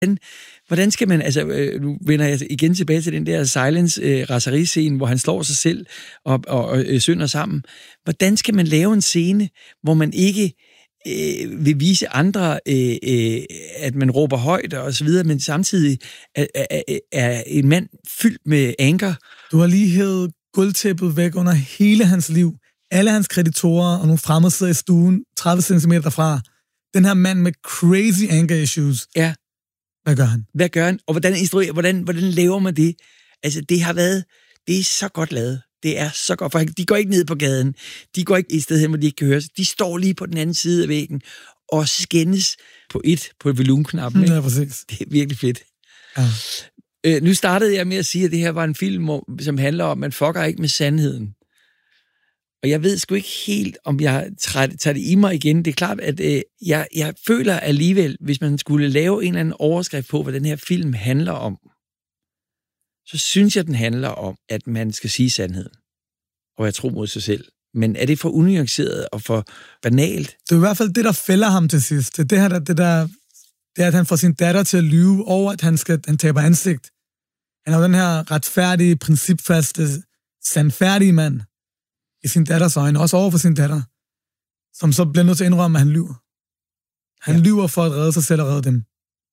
Hvordan skal man, altså, nu vender jeg igen tilbage til den der Silence-raseriscene, hvor han slår sig selv og synder sammen. Hvordan skal man lave en scene, hvor man ikke vil vise andre, at man råber højt og så videre, men samtidig er en mand fyldt med anger? Du har lige hævet guldtæppet væk under hele hans liv. Alle hans kreditorer og nogle fremmede sidder i stuen 30 cm derfra. Den her mand med crazy anger issues. Ja. Hvad gør han? Og hvordan laver man det? Altså, det er så godt lavet. Det er så godt, for de går ikke ned på gaden. De går ikke et sted hen, hvor de ikke kan høre sig. De står lige på den anden side af væggen og skændes på volumenknappen. Ja, præcis. Det er virkelig fedt. Ja. Nu startede jeg med at sige, at det her var en film, som handler om, at man fucker ikke med sandheden. Og jeg ved sgu ikke helt, om jeg tager det i mig igen. Det er klart, at jeg føler alligevel, hvis man skulle lave en eller anden overskrift på, hvad den her film handler om, så synes jeg, den handler om, at man skal sige sandheden. Og jeg tror mod sig selv. Men er det for unuanceret og for banalt? Det er i hvert fald det, der fælder ham til sidst. Det er, at han får sin datter til at lyve over, at han taber ansigt. Han er jo den her retfærdige, principfaste, sandfærdige mand i sin datters øjne, også over for sin datter, som så bliver nødt til at indrømme, at han lyver. Han lyver for at redde sig selv og redde dem.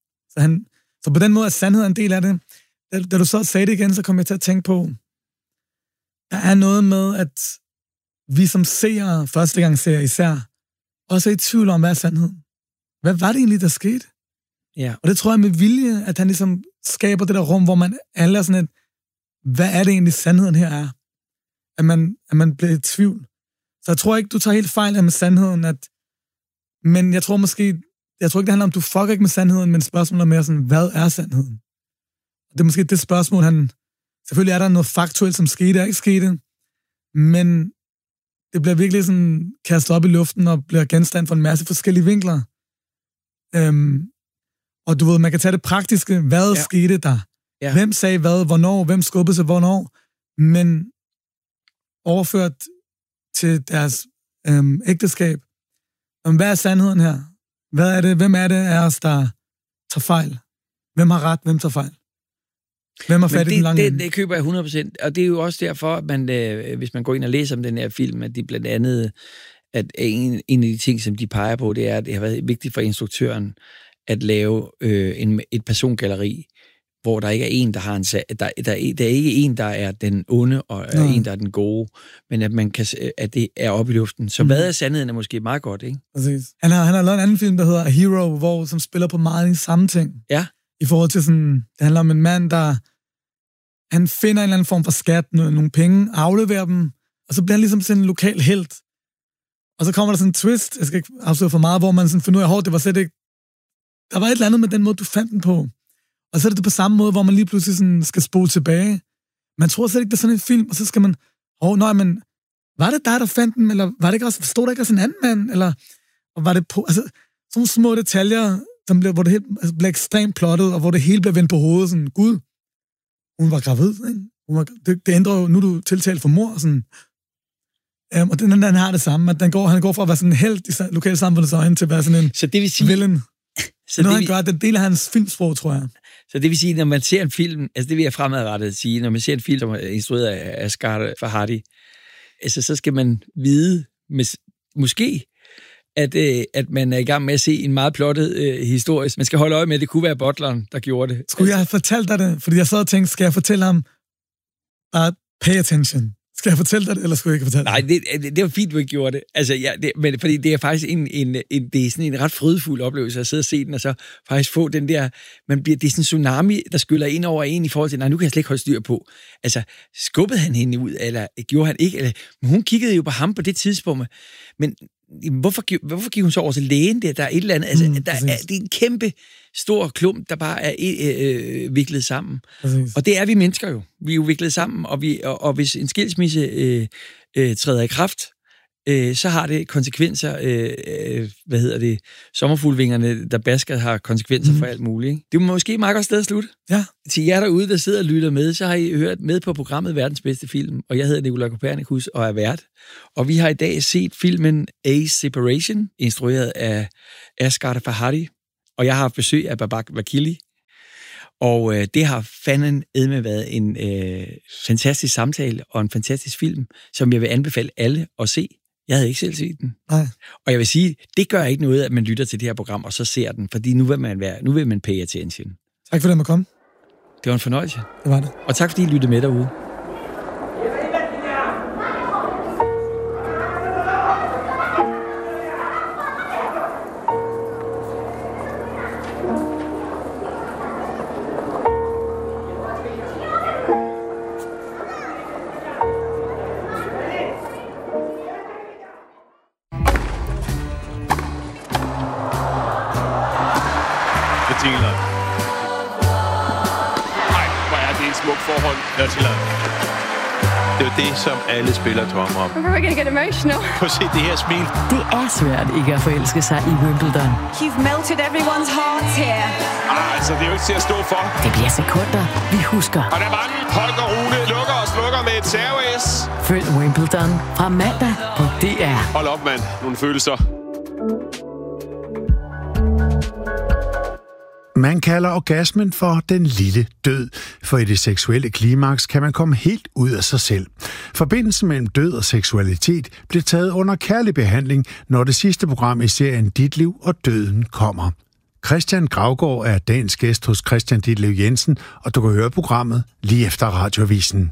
Så på den måde er sandheden en del af det. Da du så sagde det igen, så kom jeg til at tænke på, der er noget med, at vi som seere, første gang seere især, også er i tvivl om, hvad er sandheden. Hvad var det egentlig, der skete? Ja. Og det tror jeg med vilje, at han ligesom skaber det der rum, hvor man alle er sådan et, hvad er det egentlig, sandheden her er? At man bliver i tvivl. Så jeg tror ikke, du tager helt fejl med sandheden, men jeg tror ikke, det handler om, du fucker ikke med sandheden, men spørgsmålet er mere sådan, hvad er sandheden? Det er måske det spørgsmål, selvfølgelig er der noget faktuelt, som skete og ikke skete, men det bliver virkelig sådan kastet op i luften og bliver genstand for en masse forskellige vinkler. Og du ved, man kan tage det praktiske, hvad skete der? Ja. Hvem sagde hvad, hvornår, hvem skubbede sig, hvornår? Men overført til deres ægteskab. Hvad er sandheden her? Hvad er det? Hvem er det af os, der tager fejl? Hvem har ret? Hvem tager fejl? Hvem har fat i den lange ende? Det køber jeg 100%. Og det er jo også derfor, at man, hvis man går ind og læser om den her film, at de blandt andet, at en af de ting, som de peger på, det er, at det har været vigtigt for instruktøren at lave et persongalleri, hvor der ikke er en, der har der er ikke en, der er den onde, og en, der er den gode, men at man kan, at det er oppe i luften. Så hvad er sandheden er måske meget godt, ikke? Præcis. Han har lavet en anden film, der hedder A Hero, som spiller på meget i samme ting. Ja. I forhold til sådan, det handler om en mand, han finder en eller anden form for skat, nogle penge, afleverer dem, og så bliver han ligesom sådan en lokal helt. Og så kommer der sådan en twist, jeg skal ikke afsløre for meget, hvor man sådan finder ud af, det var slet ikke, der var et eller andet med den måde, du fandt den på. Og så er det på samme måde, hvor man lige pludselig sådan skal spole tilbage. Man tror slet ikke, det er sådan en film, og så skal man, men var det dig, der fandt den, eller var det ikke også, stod der ikke også en anden mand, eller og var det på, altså sådan nogle små detaljer, hvor det hele bliver ekstremt plottet, og hvor det hele bliver vendt på hovedet, sådan, gud, hun var gravid, ikke? Det ændrer jo, nu er du tiltalt for mord, sådan. Og den har det samme, at han går fra at være sådan en helt i lokalsamfundets øjne, til at være sådan en så det vil sige, villain. Så noget, han gør, den del af hans filmsprog, tror jeg. Så det vil sige, når man ser en film, altså det vil jeg fremadrettet sige, når man ser en film, som er instrueret af Asghar Farhadi, altså så skal man vide, måske, at man er i gang med at se en meget plottet historie. Man skal holde øje med, at det kunne være butleren, der gjorde det. Skulle jeg have fortalt dig det? Fordi jeg sad og tænkte, skal jeg fortælle ham, bare pay attention? Skal jeg fortælle dig det, eller skulle jeg ikke fortælle dig? Nej, det var fint, du ikke gjorde det. Altså, men fordi det er faktisk det er sådan en ret frydefuld oplevelse at sidde og se den, og så faktisk få den der, det er sådan en tsunami, der skyller ind over en i forhold til, nej, nu kan jeg slet ikke holde styr på. Altså, skubbede han hende ud, eller gjorde han ikke? Eller, men hun kiggede jo på ham på det tidspunkt, men hvorfor gik hun så over til lægen der? Der er et eller andet, altså, det er en kæmpe stor klump, der bare er viklet sammen. Præcis. Og det er vi mennesker jo. Vi er jo viklet sammen, og hvis en skilsmisse træder i kraft, så har det konsekvenser, sommerfuglevingerne, der basker, har konsekvenser for alt muligt. Ikke? Det er måske meget godt sted at slutte. Ja. Til jer derude, der sidder og lytter med, så har I hørt med på programmet Verdens Bedste Film, og jeg hedder Nikolaj Kopernikus og er vært. Og vi har i dag set filmen A Separation, instrueret af Asghar Farhadi, og jeg har haft besøg af Babak Vakili, Og det har fanden edme været en fantastisk samtale og en fantastisk film, som jeg vil anbefale alle at se. Jeg havde ikke selv set den. Nej. Og jeg vil sige, det gør ikke noget, at man lytter til det her program, og så ser den, fordi nu vil man pay attention. Tak for det, at komme. Det var en fornøjelse. Det var det. Og tak fordi I lyttede med derude. Det er jo det, som alle spillere drømmer om. I'm probably gonna get emotional. Prøv at se det her smil. Det er svært ikke at forelske sig i Wimbledon. You've melted everyone's hearts here. Altså, det er jo ikke til at stå for. Det bliver sekunder, vi husker. Og der var den. Holger Rune lukker og slukker med et serve-S. Følg Wimbledon fra mandag på DR. Hold op, mand. Nogle følelser. Man kalder orgasmen for den lille død, for i det seksuelle klimaks kan man komme helt ud af sig selv. Forbindelsen mellem død og seksualitet bliver taget under kærlig behandling, når det sidste program i serien Dit Liv og Døden kommer. Christian Gravgaard er dagens gæst hos Christian Ditlev Jensen, og du kan høre programmet lige efter Radioavisen.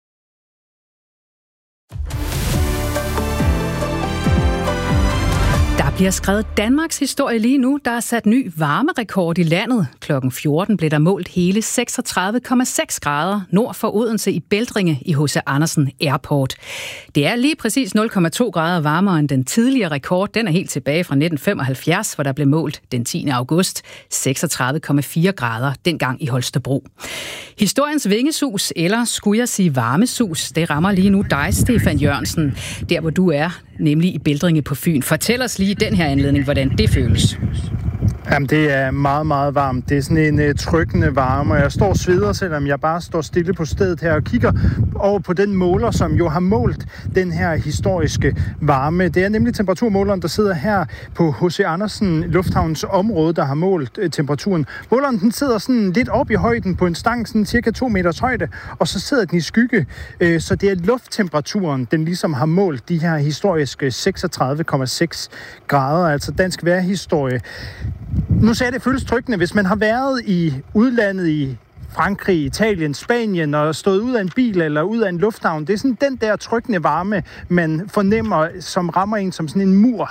Der bliver skrevet Danmarks historie lige nu. Der er sat ny varmerekord i landet. Klokken 14 blev der målt hele 36,6 grader nord for Odense i Bæltringe i H.C. Andersen Airport. Det er lige præcis 0,2 grader varmere end den tidligere rekord. Den er helt tilbage fra 1975, hvor der blev målt den 10. august 36,4 grader, dengang i Holstebro. Historiens vingesus, eller skulle jeg sige varmesus, det rammer lige nu dig, Stefan Jørgensen, der hvor du er, nemlig i Bæltringe på Fyn. Fortæl os lige i den her anledning, hvordan det føles. Jamen, det er meget, meget varmt. Det er sådan en trykkende varme, og jeg står og sveder, selvom jeg bare står stille på stedet her og kigger over på den måler, som jo har målt den her historiske varme. Det er nemlig temperaturmåleren, der sidder her på H.C. Andersen Lufthavns område, der har målt temperaturen. Måleren den sidder sådan lidt op i højden på en stang, sådan cirka 2 meters højde, og så sidder den i skygge. Så det er lufttemperaturen, den ligesom har målt de her historiske 36,6 grader, altså dansk vejrhistorie. Nu sagde det føles tryggende, hvis man har været i udlandet i Frankrig, Italien, Spanien og stået ud af en bil eller ud af en lufthavn. Det er sådan den der tryggende varme, man fornemmer, som rammer en som sådan en mur.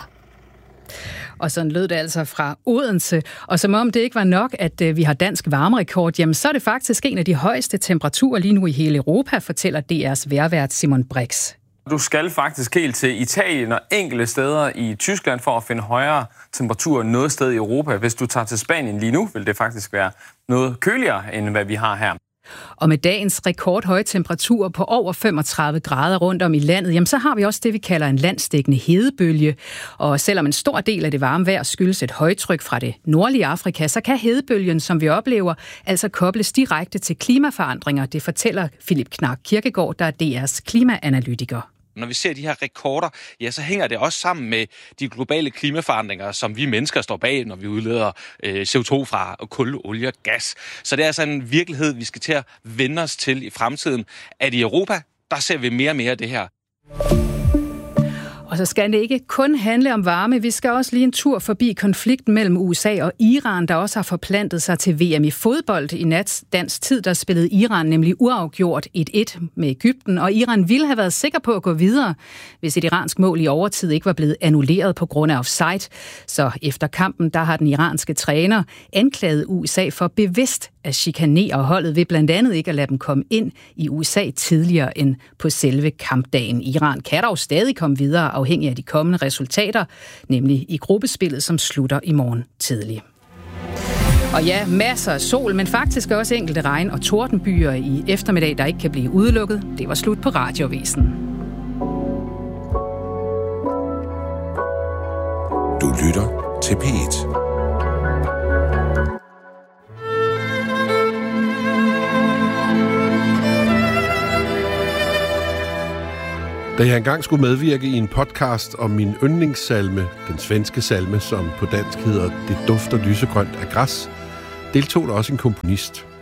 Og sådan lød det altså fra Odense. Og som om det ikke var nok, at vi har dansk varmerekord, jamen så er det faktisk en af de højeste temperaturer lige nu i hele Europa, fortæller DR's vejrvært Simon Brix. Du skal faktisk helt til Italien og enkelte steder i Tyskland for at finde højere temperaturer noget sted i Europa. Hvis du tager til Spanien lige nu, vil det faktisk være noget køligere, end hvad vi har her. Og med dagens rekordhøje temperaturer på over 35 grader rundt om i landet, jamen så har vi også det, vi kalder en landsdækkende hedebølge. Og selvom en stor del af det varme vejr skyldes et højtryk fra det nordlige Afrika, så kan hedebølgen, som vi oplever, altså kobles direkte til klimaforandringer. Det fortæller Philip Knark Kirkegaard, der er DR's klimaanalytiker. Når vi ser de her rekorder, ja, så hænger det også sammen med de globale klimaforandringer, som vi mennesker står bag, når vi udleder CO2 fra kul, olie og gas. Så det er altså en virkelighed, vi skal til at vende os til i fremtiden. At i Europa, der ser vi mere og mere af det her. Og så skal det ikke kun handle om varme. Vi skal også lige en tur forbi konflikten mellem USA og Iran, der også har forplantet sig til VM i fodbold. I dansk tid, der spillede Iran nemlig uafgjort 1-1 med Egypten, og Iran ville have været sikker på at gå videre, hvis et iransk mål i overtid ikke var blevet annulleret på grund af offside. Så efter kampen, der har den iranske træner anklaget USA for bevidst at chikanere holdet ved blandt andet ikke at lade dem komme ind i USA tidligere end på selve kampdagen. Iran kan dog stadig komme videre afhængig af de kommende resultater, nemlig i gruppespillet, som slutter i morgen tidlig. Og ja, masser af sol, men faktisk også enkelte regn- og tordenbyer i eftermiddag, der ikke kan blive udelukket. Det var slut på Radioavisen. Du lytter til P1. Da jeg engang skulle medvirke i en podcast om min yndlingssalme, den svenske salme, som på dansk hedder Det dufter lysegrønt af græs, deltog der også en komponist.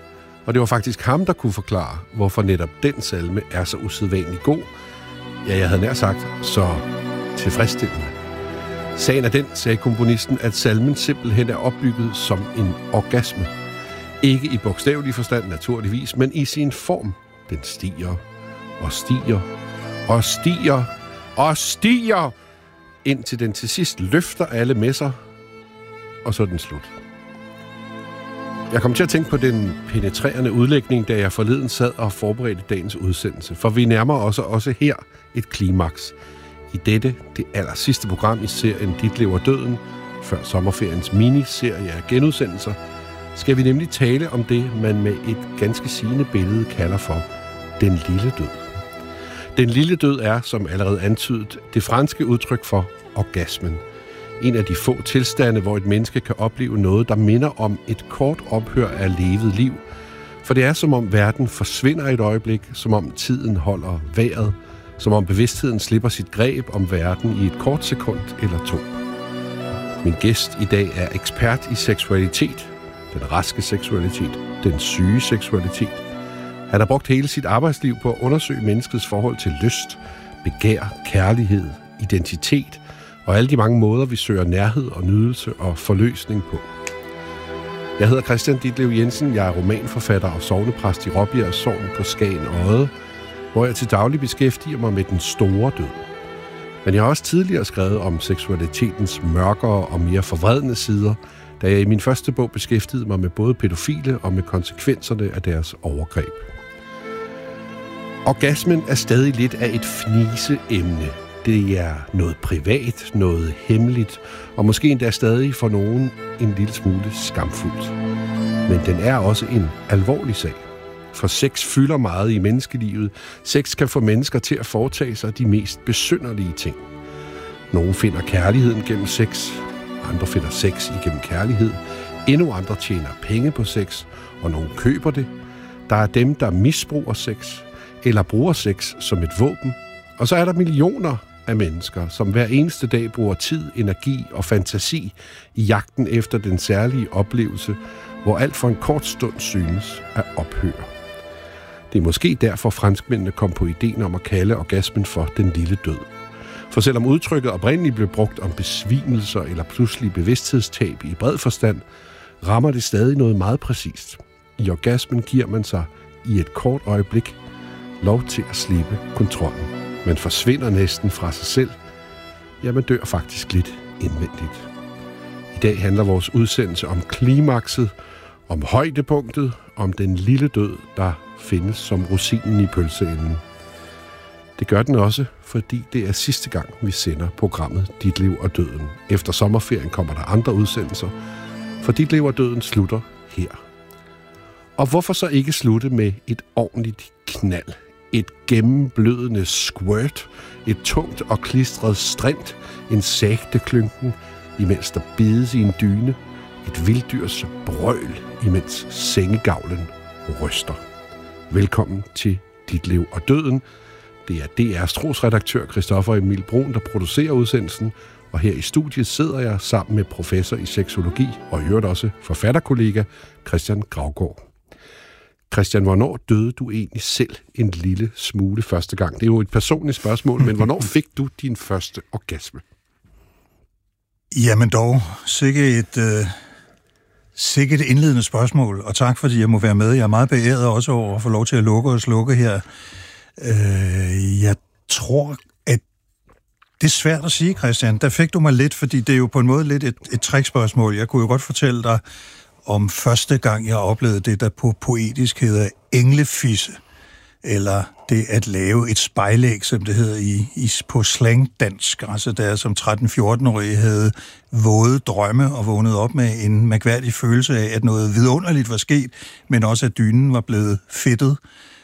Og det var faktisk ham, der kunne forklare, hvorfor netop den salme er så usædvanligt god. Ja, jeg havde nær sagt, så tilfredsstillende. Sagen er den, sagde komponisten, at salmen simpelthen er opbygget som en orgasme. Ikke i bogstavelig forstand naturligvis, men i sin form. Den stiger og stiger og stiger og stiger, indtil den til sidst løfter alle med sig, og så er den slut. Jeg kom til at tænke på den penetrerende udlægning, da jeg forleden sad og forberedte dagens udsendelse, for vi nærmer os også her et klimaks. I dette, det aller sidste program i serien Dit Liv og Døden, før sommerferiens miniserie af genudsendelser, skal vi nemlig tale om det, man med et ganske sigende billede kalder for den lille død. Den lille død er, som allerede antydet, det franske udtryk for orgasmen. En af de få tilstande, hvor et menneske kan opleve noget, der minder om et kort ophør af levet liv. For det er som om verden forsvinder et øjeblik, som om tiden holder vejret, som om bevidstheden slipper sit greb om verden i et kort sekund eller to. Min gæst i dag er ekspert i seksualitet, den raske seksualitet, den syge seksualitet. Han har brugt hele sit arbejdsliv på at undersøge menneskets forhold til lyst, begær, kærlighed, identitet og alle de mange måder, vi søger nærhed og nydelse og forløsning på. Jeg hedder Christian Ditlev Jensen, jeg er romanforfatter og sognepræst i Råbjerg Sogn på Skagen Odde, hvor jeg til daglig beskæftiger mig med den store død. Men jeg har også tidligere skrevet om seksualitetens mørkere og mere forvredne sider, da jeg i min første bog beskæftigede mig med både pædofile og med konsekvenserne af deres overgreb. Orgasmen er stadig lidt af et fniseemne. Det er noget privat, noget hemmeligt, og måske endda stadig for nogen en lille smule skamfuldt. Men den er også en alvorlig sag. For sex fylder meget i menneskelivet. Sex kan få mennesker til at foretage sig de mest besynderlige ting. Nogle finder kærligheden gennem sex, andre finder sex igennem kærlighed, endnu andre tjener penge på sex, og nogle køber det. Der er dem, der misbruger sex, eller bruger sex som et våben. Og så er der millioner af mennesker, som hver eneste dag bruger tid, energi og fantasi i jagten efter den særlige oplevelse, hvor alt for en kort stund synes at ophøre. Det er måske derfor franskmændene kom på ideen om at kalde orgasmen for den lille død. For selvom udtrykket oprindeligt blev brugt om besvimelser eller pludselig bevidsthedstab i bred forstand, rammer det stadig noget meget præcist. I orgasmen giver man sig i et kort øjeblik lov til at slippe kontrollen. Man forsvinder næsten fra sig selv. Ja, man dør faktisk lidt indvendigt. I dag handler vores udsendelse om klimakset, om højdepunktet, om den lille død, der findes som rosinen i pølseenden. Det gør den også, fordi det er sidste gang, vi sender programmet Dit Liv og Døden. Efter sommerferien kommer der andre udsendelser, for Dit Liv og Døden slutter her. Og hvorfor så ikke slutte med et ordentligt knald? Et gennemblødende squirt, et tungt og klistret strint, en sagteklynken, imens der bides i en dyne, et vilddyrs brøl, imens sengegavlen ryster. Velkommen til Dit Liv og Døden. Det er DR's trosredaktør Christoffer Emil Bruun, der producerer udsendelsen, og her i studiet sidder jeg sammen med professor i seksologi og i øvrigt også forfatterkollega Christian Gravgaard. Christian, hvornår døde du egentlig selv en lille smule første gang? Det er jo et personligt spørgsmål, men hvornår fik du din første orgasme? Jamen dog, sikkert et indledende spørgsmål, og tak fordi jeg må være med. Jeg er meget beæret også over at få lov til at lukke og slukke her. Jeg tror, at det er svært at sige, Christian. Der fik du mig lidt, fordi det er jo på en måde lidt et trickspørgsmål. Jeg kunne jo godt fortælle dig om første gang, jeg oplevede det, der på poetisk hedder englefisse, eller det at lave et spejlæg, som det hedder på slangdansk. Altså da jeg som 13-14-årig havde våde drømme og vågnede op med en mærkværdig følelse af, at noget vidunderligt var sket, men også at dynen var blevet fedtet.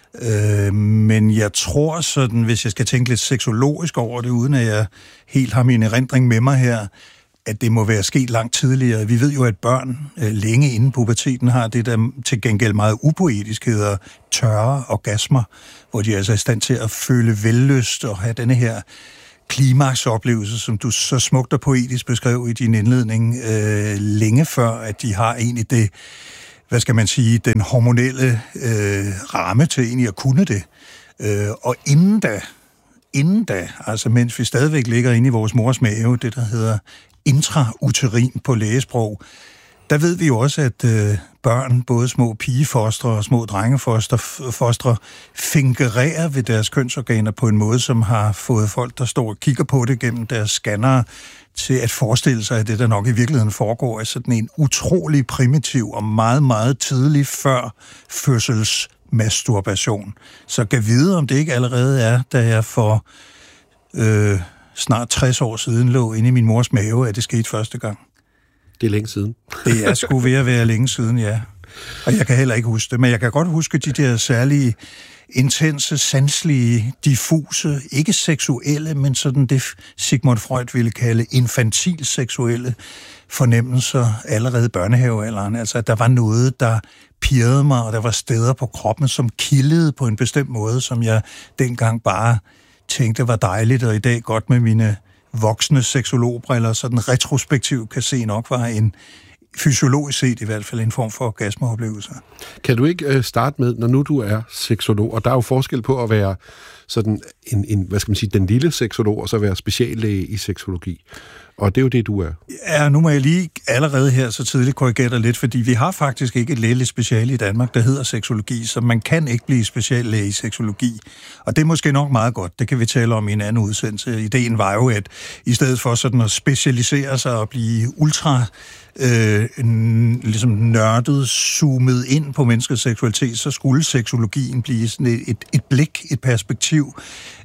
Men jeg tror sådan, hvis jeg skal tænke lidt seksologisk over det, uden at jeg helt har min erindring med mig her, at det må være sket langt tidligere. Vi ved jo, at børn længe inden puberteten har det, der til gengæld meget upoetisk hedder tørre orgasmer, hvor de altså er i stand til at føle vellyst og have denne her klimaksoplevelse, som du så smukt og poetisk beskrev i din indledning, længe før, at de har egentlig det, hvad skal man sige, den hormonelle ramme til egentlig at kunne det. Og inden da, altså mens vi stadigvæk ligger inde i vores mors mave, det der hedder intrauterin på lægesprog, der ved vi jo også, at børn, både små pigefostre og små drengefostre, fingererer ved deres kønsorganer på en måde, som har fået folk, der står og kigger på det gennem deres scannere, til at forestille sig, at det, der nok i virkeligheden foregår, er sådan en utrolig primitiv og meget, meget tidlig før fødsels masturbation. Så kan vide, om det ikke allerede er, da jeg for snart 60 år siden lå inde i min mors mave, at det skete første gang. Det er længe siden. Det er sgu ved at være længe siden, ja. Og jeg kan heller ikke huske det, men jeg kan godt huske de der særlige intense, sanselige, diffuse, ikke seksuelle, men sådan det Sigmund Freud ville kalde infantil-seksuelle fornemmelser allerede i børnehavealderen. Altså, at der var noget, der pirrede mig, og der var steder på kroppen, som kildede på en bestemt måde, som jeg dengang bare tænkte var dejligt, og i dag godt med mine voksne seksologbriller, så den retrospektiv kan se nok var en fysiologisk set i hvert fald en form for orgasmeoplevelse. Kan du ikke starte med, når nu du er seksolog, og der er jo forskel på at være sådan en hvad skal man sige, den lille seksolog, og så være speciallæge i seksologi. Og det er jo det, du er. Ja, nu må jeg lige allerede her så tidligt korrigere dig lidt, fordi vi har faktisk ikke et lægeligt speciale i Danmark, der hedder seksologi, så man kan ikke blive speciallæge i seksologi. Og det er måske nok meget godt, det kan vi tale om i en anden udsendelse. Ideen var jo, at i stedet for sådan at specialisere sig og blive ultra ligesom nørdet, zoomet ind på menneskets seksualitet, så skulle seksologien blive sådan et blik, et perspektiv,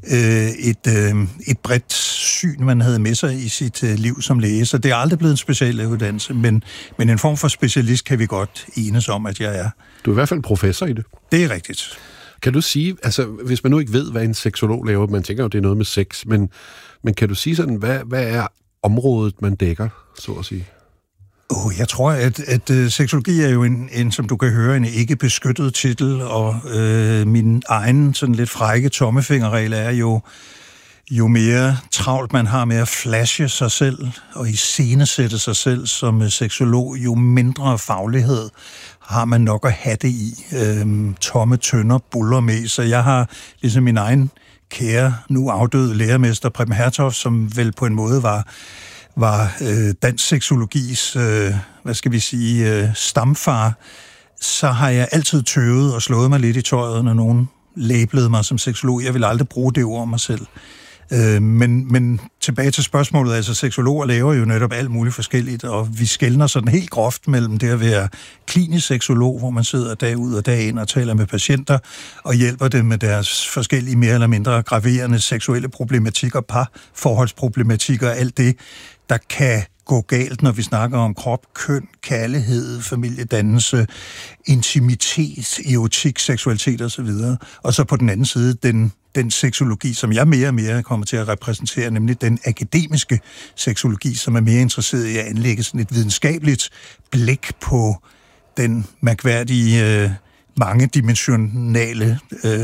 et bredt syn, man havde med sig i sit liv som læge. Så det er aldrig blevet en speciallægeuddannelse, men en form for specialist kan vi godt enes om, at jeg er. Du er i hvert fald professor i det. Det er rigtigt. Kan du sige, altså hvis man nu ikke ved, hvad en seksolog laver, man tænker jo, det er noget med sex, men kan du sige sådan, hvad er området, man dækker, så at sige? Jeg tror, at seksologi er jo en, som du kan høre, en ikke beskyttet titel, og min egen sådan lidt frække tommefingerregel er jo mere travlt man har med at flashe sig selv og iscenesætte sig selv som seksolog, jo mindre faglighed har man nok at have det i. Tomme tønder buller med, så jeg har ligesom min egen kære, nu afdøde lærermester Preben Hertoft, som vel på en måde var dansk seksologis, hvad skal vi sige, stamfar, så har jeg altid tøvet og slået mig lidt i tøjet, når nogen labelede mig som seksolog. Jeg vil aldrig bruge det ord om mig selv. Men tilbage til spørgsmålet, altså seksologer laver jo netop alt muligt forskelligt, og vi skelner sådan helt groft mellem det at være klinisk seksolog, hvor man sidder dag ud og dag ind og taler med patienter og hjælper dem med deres forskellige mere eller mindre graverende seksuelle problematikker, parforholdsproblematikker, alt det, der kan gå galt, når vi snakker om krop, køn, kærlighed, familiedannelse, intimitet, erotik, seksualitet osv. Og så på den anden side den seksologi, som jeg mere og mere kommer til at repræsentere, nemlig den akademiske seksologi, som er mere interesseret i at anlægge sådan et videnskabeligt blik på den mærkværdige, mangedimensionale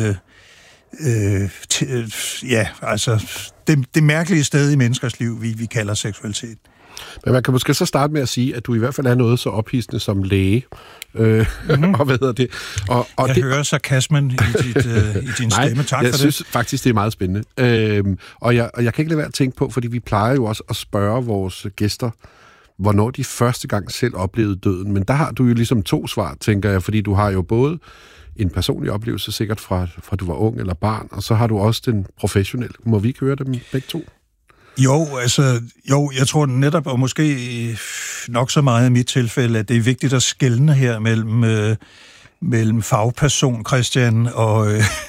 altså det mærkelige sted i menneskers liv, vi kalder seksualitet. Men man kan måske så starte med at sige, at du i hvert fald er noget så ophidsende som læge. Og hvad hedder det? Og jeg hører sarkasmen i din stemme. Tak for det. Jeg synes faktisk, det er meget spændende. Og jeg kan ikke lade være at tænke på, fordi vi plejer jo også at spørge vores gæster, hvornår de første gang selv oplevede døden. Men der har du jo ligesom to svar, tænker jeg, fordi du har jo både en personlig oplevelse, sikkert fra du var ung eller barn, og så har du også den professionelle. Må vi ikke høre dem begge to? Jo, jeg tror netop, og måske nok så meget i mit tilfælde, at det er vigtigt at skelne her mellem fagperson Christian og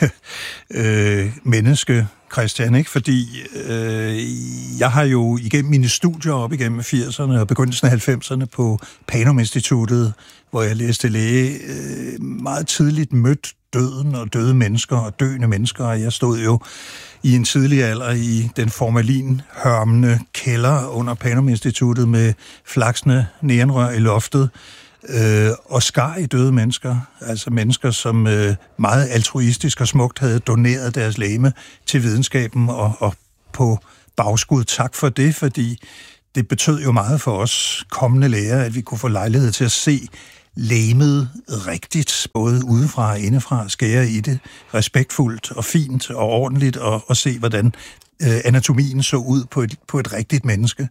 menneske Christian, ikke? Fordi jeg har jo igennem mine studier op igennem 80'erne og begyndelsen af 90'erne på Panum Instituttet, hvor jeg læste læge, meget tidligt mødt døden og døde mennesker og døende mennesker, og jeg stod jo i en tidlig alder i den formalinhørmende kælder under Panum Instituttet med flaksende neonrør i loftet og skar i døde mennesker, altså mennesker, som meget altruistisk og smukt havde doneret deres legeme til videnskaben, og på bagskud tak for det, fordi det betød jo meget for os kommende læger, at vi kunne få lejlighed til at se lægemet rigtigt, både udefra og indefra, skære i det respektfuldt og fint og ordentligt, og se, hvordan anatomien så ud på et rigtigt menneske.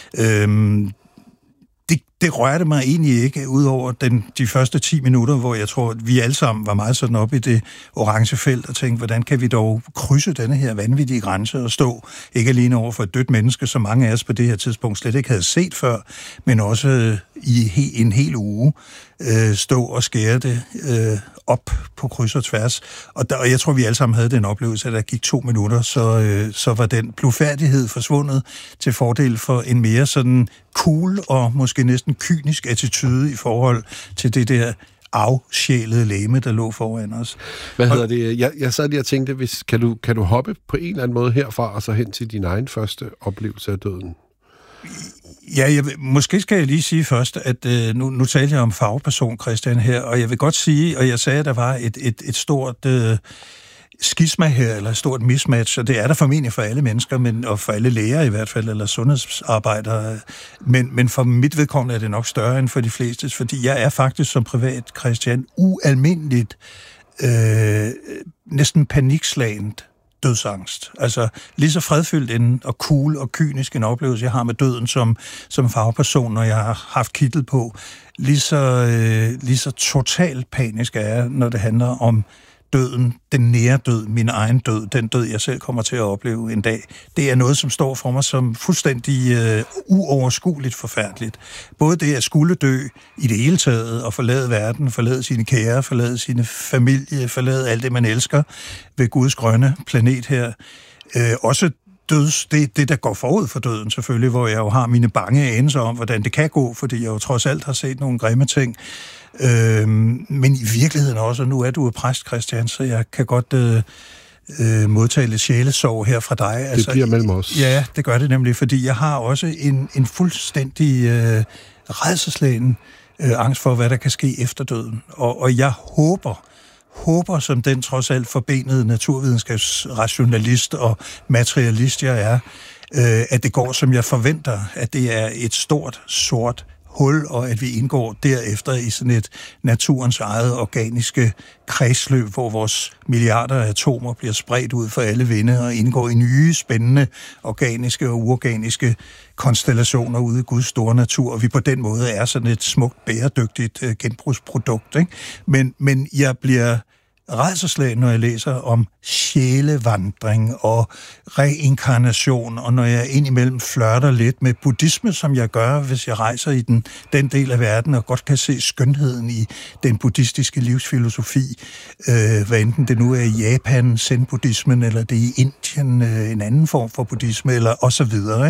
Det rørte mig egentlig ikke, udover de første 10 minutter, hvor jeg tror, at vi alle sammen var meget sådan oppe i det orange felt og tænkte, hvordan kan vi dog krydse denne her vanvittige grænse og stå ikke alene over for et dødt menneske, som mange af os på det her tidspunkt slet ikke havde set før, men også i en hel uge stå og skære det op på kryds og tværs. Og jeg tror, vi alle sammen havde den oplevelse, at der gik 2 minutter, så var den blufærdighed forsvundet til fordel for en mere sådan cool og måske næsten kynisk attitude i forhold til det der afsjælede legeme, der lå foran os. Hvad hedder det? Jeg sad lige og tænkte, kan du hoppe på en eller anden måde herfra og så hen til din egen første oplevelse af døden? Ja, måske skal jeg lige sige først, at nu talte jeg om fagperson, Christian, her, og jeg vil godt sige, og jeg sagde, at der var et stort skisma her, eller et stort mismatch, og det er der formentlig for alle mennesker, og for alle læger i hvert fald, eller sundhedsarbejdere, men for mit vedkommende er det nok større end for de fleste, fordi jeg er faktisk som privat, Christian, ualmindeligt, næsten panikslagent dødsangst. Altså lige så fredfyldt og cool og kynisk en oplevelse, jeg har med døden som fagperson, når jeg har haft kittel på, lige så totalt panisk er jeg, når det handler om døden, den nære død, min egen død, den død, jeg selv kommer til at opleve en dag. Det er noget, som står for mig som fuldstændig uoverskueligt forfærdeligt. Både det at skulle dø i det hele taget, og forlade verden, forlade sine kære, forlade sine familie, forlade alt det, man elsker ved Guds grønne planet her. Også det, der går forud for døden selvfølgelig, hvor jeg jo har mine bange anelser om, hvordan det kan gå, fordi jeg jo trods alt har set nogle grimme ting. Men i virkeligheden også, og nu er du præst, Christian, så jeg kan godt modtage lidt sjælesorg her fra dig. Det bliver mellem os. Ja, det gør det nemlig, fordi jeg har også en fuldstændig rædselsslagen angst for, hvad der kan ske efter døden. Og jeg håber, som den trods alt forbenede naturvidenskabsrationalist og materialist, jeg er, at det går, som jeg forventer, at det er et stort, sort hul, og at vi indgår derefter i sådan et naturens eget organiske kredsløb, hvor vores milliarder af atomer bliver spredt ud for alle vinde og indgår i nye, spændende, organiske og uorganiske konstellationer ude i Guds store natur, og vi på den måde er sådan et smukt, bæredygtigt genbrugsprodukt. Ikke? Men jeg bliver rædselsslagen, når jeg læser om sjælevandring og reinkarnation, og når jeg indimellem flørter lidt med buddhisme, som jeg gør, hvis jeg rejser i den del af verden, og godt kan se skønheden i den buddhistiske livsfilosofi, hvad enten det nu er i Japan, zen-buddhismen, eller det er i Indien, en anden form for buddhisme, eller og så videre.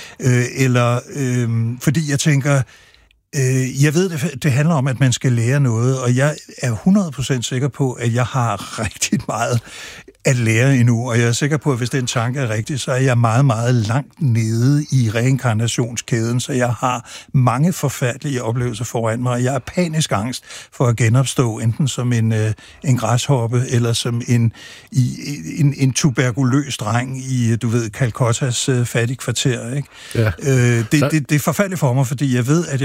Ikke? Fordi jeg tænker, jeg ved, det handler om, at man skal lære noget, og jeg er 100% sikker på, at jeg har rigtig meget at lære endnu, og jeg er sikker på, at hvis den tanke er rigtig, så er jeg meget, meget langt nede i reinkarnationskæden, så jeg har mange forfærdelige oplevelser foran mig, og jeg er panisk angst for at genopstå, enten som en græshoppe, eller som en tuberkuløs dreng i, du ved, Calcuttas fattige kvarter, ikke? Ja. Det er forfærdeligt for mig, fordi jeg ved, at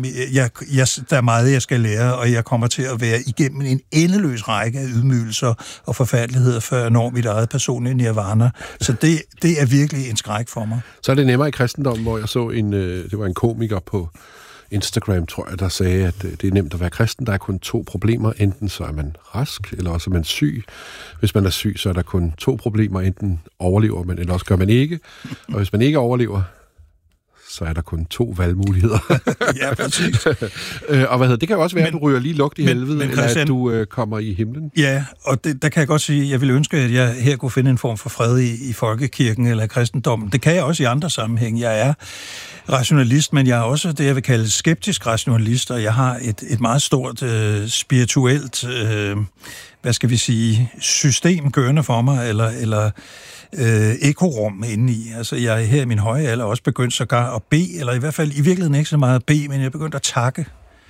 der er meget, jeg skal lære, og jeg kommer til at være igennem en endeløs række af ydmygelser og forfærdeligheder, før jeg når mit eget personlige nirvana. Så det er virkelig en skræk for mig. Så er det nemmere i kristendommen, hvor jeg så det var en komiker på Instagram, tror jeg, der sagde, at det er nemt at være kristen. Der er kun 2 problemer. Enten så er man rask, eller også er man syg. Hvis man er syg, så er der kun 2 problemer. Enten overlever man, eller også gør man ikke. Og hvis man ikke overlever, så er der kun 2 valgmuligheder. Ja, præcis. Og det kan jo også være, at du ryger lige lugt i helvede, eller at du kommer i himlen. Ja, og der kan jeg godt sige, at jeg ville ønske, at jeg her kunne finde en form for fred i folkekirken eller kristendommen. Det kan jeg også i andre sammenhæng. Jeg er rationalist, men jeg er også det, jeg vil kalde skeptisk rationalist, og jeg har et meget stort spirituelt, hvad skal vi sige, system gørende for mig, eller ekorum indeni. Altså, jeg er her i min høje alder også begyndt sågar at bede, eller i hvert fald i virkeligheden ikke så meget at bede, men jeg er begyndt at takke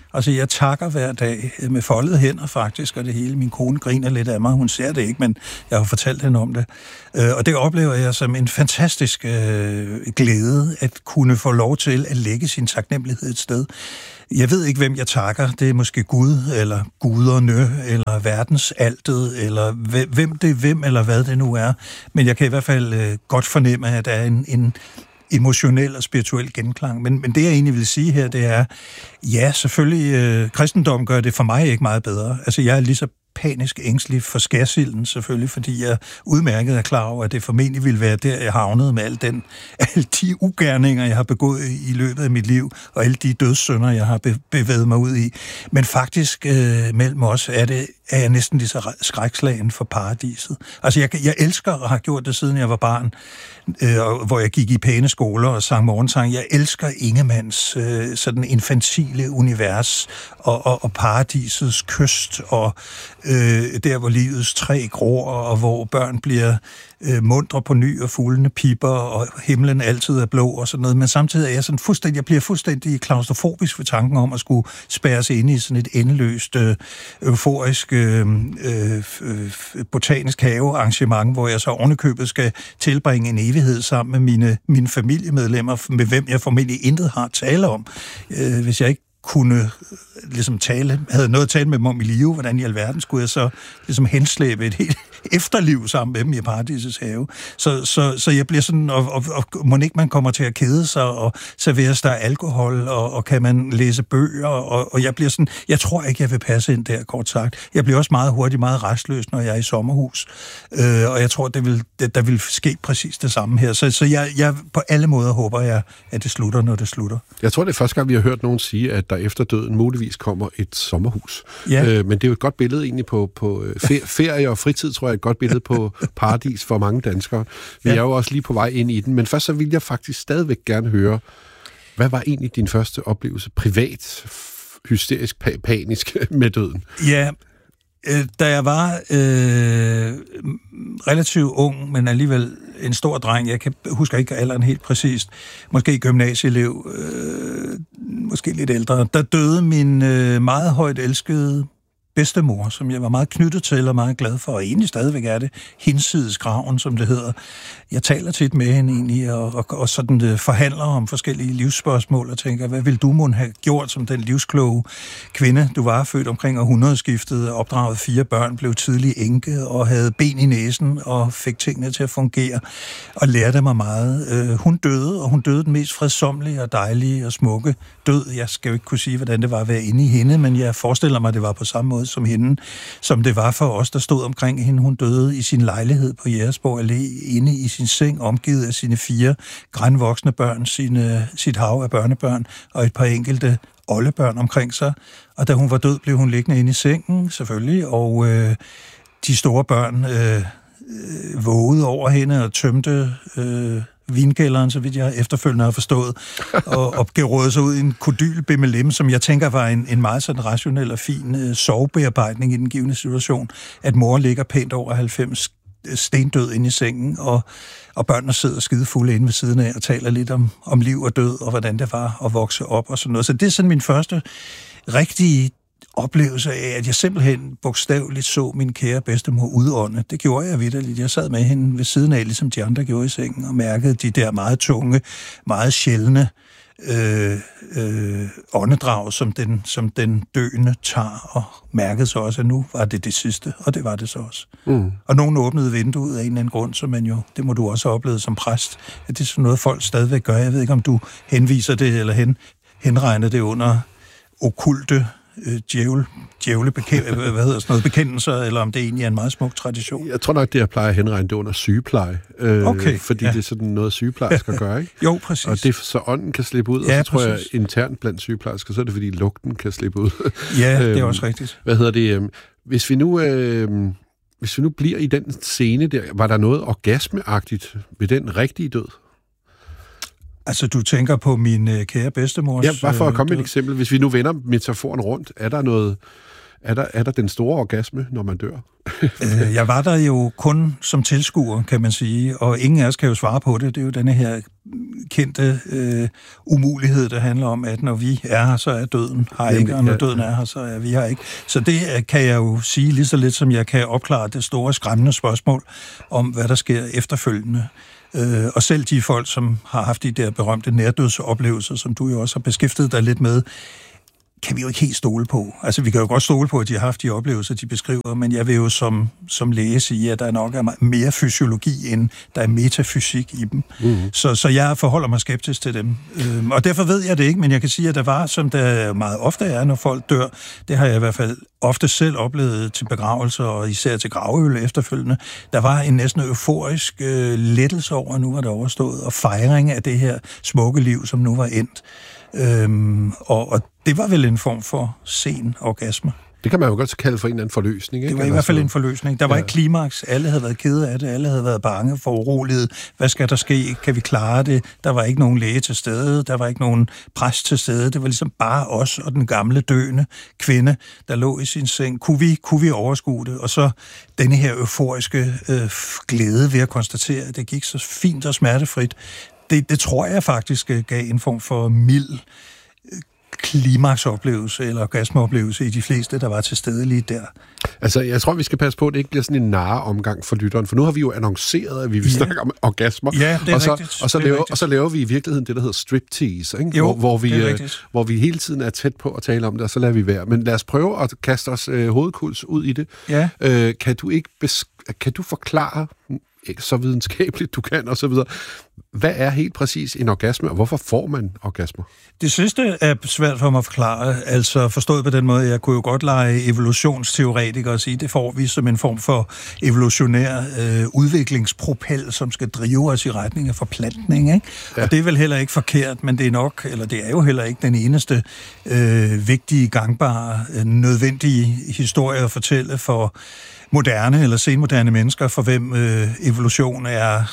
Altså, jeg takker hver dag med foldede hænder faktisk, og det hele. Min kone griner lidt af mig. Hun ser det ikke, men jeg har fortalt hende om det. Og det oplever jeg som en fantastisk glæde, at kunne få lov til at lægge sin taknemmelighed et sted. Jeg ved ikke, hvem jeg takker. Det er måske Gud, eller guderne, eller verdensaltet, eller hvem eller hvad det nu er. Men jeg kan i hvert fald godt fornemme, at der er en emotionel og spirituel genklang. Men det, jeg egentlig vil sige her, det er, ja, selvfølgelig, kristendom gør det for mig ikke meget bedre. Altså, jeg er lige så panisk ængstelig for skærsilden, selvfølgelig, fordi jeg udmærket er klar over, at det formentlig ville være der, jeg havnede med alle de ugerninger, jeg har begået i løbet af mit liv, og alle de dødssynder, jeg har bevæget mig ud i. Men faktisk, mellem os, er jeg næsten lige så skrækslagen for paradiset. Altså, jeg elsker og har gjort det, siden jeg var barn, hvor jeg gik i pæne skoler og sang morgensang. Jeg elsker Ingemanns sådan infantile univers og paradisets kyst, og der, hvor livets træ gror, og hvor børn bliver mundre på ny, og fuglene pipper, og himlen altid er blå, og sådan noget. Men samtidig er jeg sådan jeg bliver fuldstændig klaustrofobisk ved tanken om at skulle spærres ind i sådan et endeløst, euforisk, botanisk havearrangement, hvor jeg så ovenikøbet skal tilbringe en evighed sammen med mine familiemedlemmer, med hvem jeg formentlig intet har at tale om. Hvis jeg ikke kunne ligesom havde noget at tale med dem om i live, hvordan i alverden skulle jeg så ligesom henslæbe et helt efterliv sammen med dem i Paradisets have. Så jeg bliver sådan, og må ikke man kommer til at kede sig, og serveres der alkohol, og kan man læse bøger, og jeg bliver sådan, jeg tror ikke, jeg vil passe ind der, kort sagt. Jeg bliver også meget hurtigt, meget restløs, når jeg er i sommerhus, og jeg tror, der vil ske præcis det samme her. Så jeg på alle måder håber jeg, at det slutter, når det slutter. Jeg tror, det er første gang, vi har hørt nogen sige, at der efter døden muligvis kommer et sommerhus. Ja. Men det er jo et godt billede egentlig på ferie og fritid, tror jeg, et godt billede på paradis for mange danskere. Vi er jo også lige på vej ind i den, men først så vil jeg faktisk stadigvæk gerne høre, hvad var egentlig din første oplevelse privat, hysterisk, panisk med døden? Ja, da jeg var relativt ung, men alligevel en stor dreng, jeg husker ikke alderen helt præcist, måske gymnasieelev, måske lidt ældre, der døde min meget højt elskede bedstemor, som jeg var meget knyttet til og meget glad for, og egentlig stadigvæk er det, hinsides graven, som det hedder. Jeg taler tit med hende egentlig, og sådan forhandler om forskellige livsspørgsmål, og tænker, hvad ville du måtte have gjort som den livskloge kvinde? Du var født omkring århundredeskiftet, opdraget 4 børn, blev tidlig enke, og havde ben i næsen, og fik tingene til at fungere, og lærte mig meget. Hun døde, og hun døde den mest fredsommelige og dejlige og smukke død. Jeg skal jo ikke kunne sige, hvordan det var at være inde i hende, men jeg forestiller mig, at det var på samme måde som hende, som det var for os, der stod omkring hende. Hun døde i sin lejlighed på Jægersborg Allé, inde i sin seng, omgivet af sine 4 grænvoksne børn, sit hav af børnebørn og et par enkelte oldebørn omkring sig. Og da hun var død, blev hun liggende inde i sengen, selvfølgelig, og de store børn vågede over hende og tømte vinkælderen, så vidt jeg efterfølgende har forstået, og gerådede sig ud i en kodylbimmelem, som jeg tænker var en meget sådan rationel og fin sovebearbejdning i den givne situation, at mor ligger pænt over 90 stendød inde i sengen, og børnene sidder skidefulde inde ved siden af og taler lidt om liv og død, og hvordan det var at vokse op og sådan noget. Så det er sådan min første rigtige oplevelse af, at jeg simpelthen bogstaveligt så min kære bedstemor udånde. Det gjorde jeg vitterligt. Jeg sad med hende ved siden af, ligesom de andre gjorde i sengen, og mærkede de der meget tunge, meget sjældne åndedrag, som den døende tager, og mærkede så også, at nu var det sidste, og det var det så også. Mm. Og nogen åbnede vinduet af en eller anden grund, så man jo, det må du også have oplevet som præst, at det er sådan noget, folk stadigvæk gør. Jeg ved ikke, om du henviser det, eller henregner det under okkulte bekendelser, eller om det egentlig er en meget smuk tradition. Jeg tror nok, det jeg plejer at henregne det under sygepleje. Okay, fordi det er sådan noget sygeplejersker gør, ikke? Jo, præcis. Og det så ånden kan slippe ud, og så tror jeg internt blandt sygeplejersker, så er det fordi lugten kan slippe ud. Ja, det er også rigtigt. Hvad hedder det? Hvis vi nu bliver i den scene der, var der noget orgasmeagtigt ved den rigtige død? Altså, du tænker på min kære bedstemors... Ja, bare for at komme med et eksempel. Hvis vi nu vender metaforen rundt, er der noget... Er der den store orgasme, når man dør? Jeg var der jo kun som tilskuer, kan man sige, og ingen af os kan jo svare på det. Det er jo denne her kendte umulighed, der handler om, at når vi er her, så er døden her ikke, og når døden er her, så er vi her ikke. Så det kan jeg jo sige lige så lidt, som jeg kan opklare det store, skræmmende spørgsmål om, hvad der sker efterfølgende. Og selv de folk, som har haft de der berømte nærdødsoplevelser, som du jo også har beskæftiget dig lidt med, kan vi jo ikke helt stole på. Altså, vi kan jo godt stole på, at de har haft de oplevelser, de beskriver, men jeg vil jo som læge sige, at der nok er mere fysiologi, end der er metafysik i dem. Mm-hmm. Så jeg forholder mig skeptisk til dem. Og derfor ved jeg det ikke, men jeg kan sige, at der var, som der meget ofte er, når folk dør, det har jeg i hvert fald ofte selv oplevet til begravelser, og især til gravøl efterfølgende, der var en næsten euforisk lettelse over, at nu var det overstået, og fejring af det her smukke liv, som nu var endt. Og det var vel en form for sen orgasme. Det kan man jo godt kalde for en eller anden forløsning, ikke? Det var i hvert fald en forløsning. Der var ikke klimaks. Alle havde været kede af det. Alle havde været bange for urolighed. Hvad skal der ske? Kan vi klare det? Der var ikke nogen læge til stede. Der var ikke nogen præst til stede. Det var ligesom bare os og den gamle døende kvinde, der lå i sin seng. Kunne vi overskue det? Og så denne her euforiske glæde ved at konstatere, at det gik så fint og smertefrit. Det tror jeg faktisk gav en form for mild klimaksoplevelse eller orgasmeoplevelse i de fleste, der var til stede lige der. Altså, jeg tror, vi skal passe på, at det ikke bliver sådan en narre omgang for lytteren, for nu har vi jo annonceret, at vi vil snakke om orgasmer. Ja, det er rigtigt. Og så laver vi i virkeligheden det, der hedder striptease, ikke? Jo, hvor vi hele tiden er tæt på at tale om det, og så lader vi være. Men lad os prøve at kaste os hovedkuls ud i det. Ja. Kan du forklare, ikke så videnskabeligt du kan, og så videre, hvad er helt præcis en orgasme, og hvorfor får man orgasmer? Det sidste er svært for mig at forklare, altså forstået på den måde, jeg kunne jo godt lege evolutionsteoretiker og sige, det får vi som en form for evolutionær udviklingspropel, som skal drive os i retning af forplantning, ikke? Ja. Og det er vel heller ikke forkert, men det er nok, eller det er jo heller ikke den eneste vigtige, gangbare, nødvendige historie at fortælle for moderne eller senmoderne mennesker, for hvem evolution er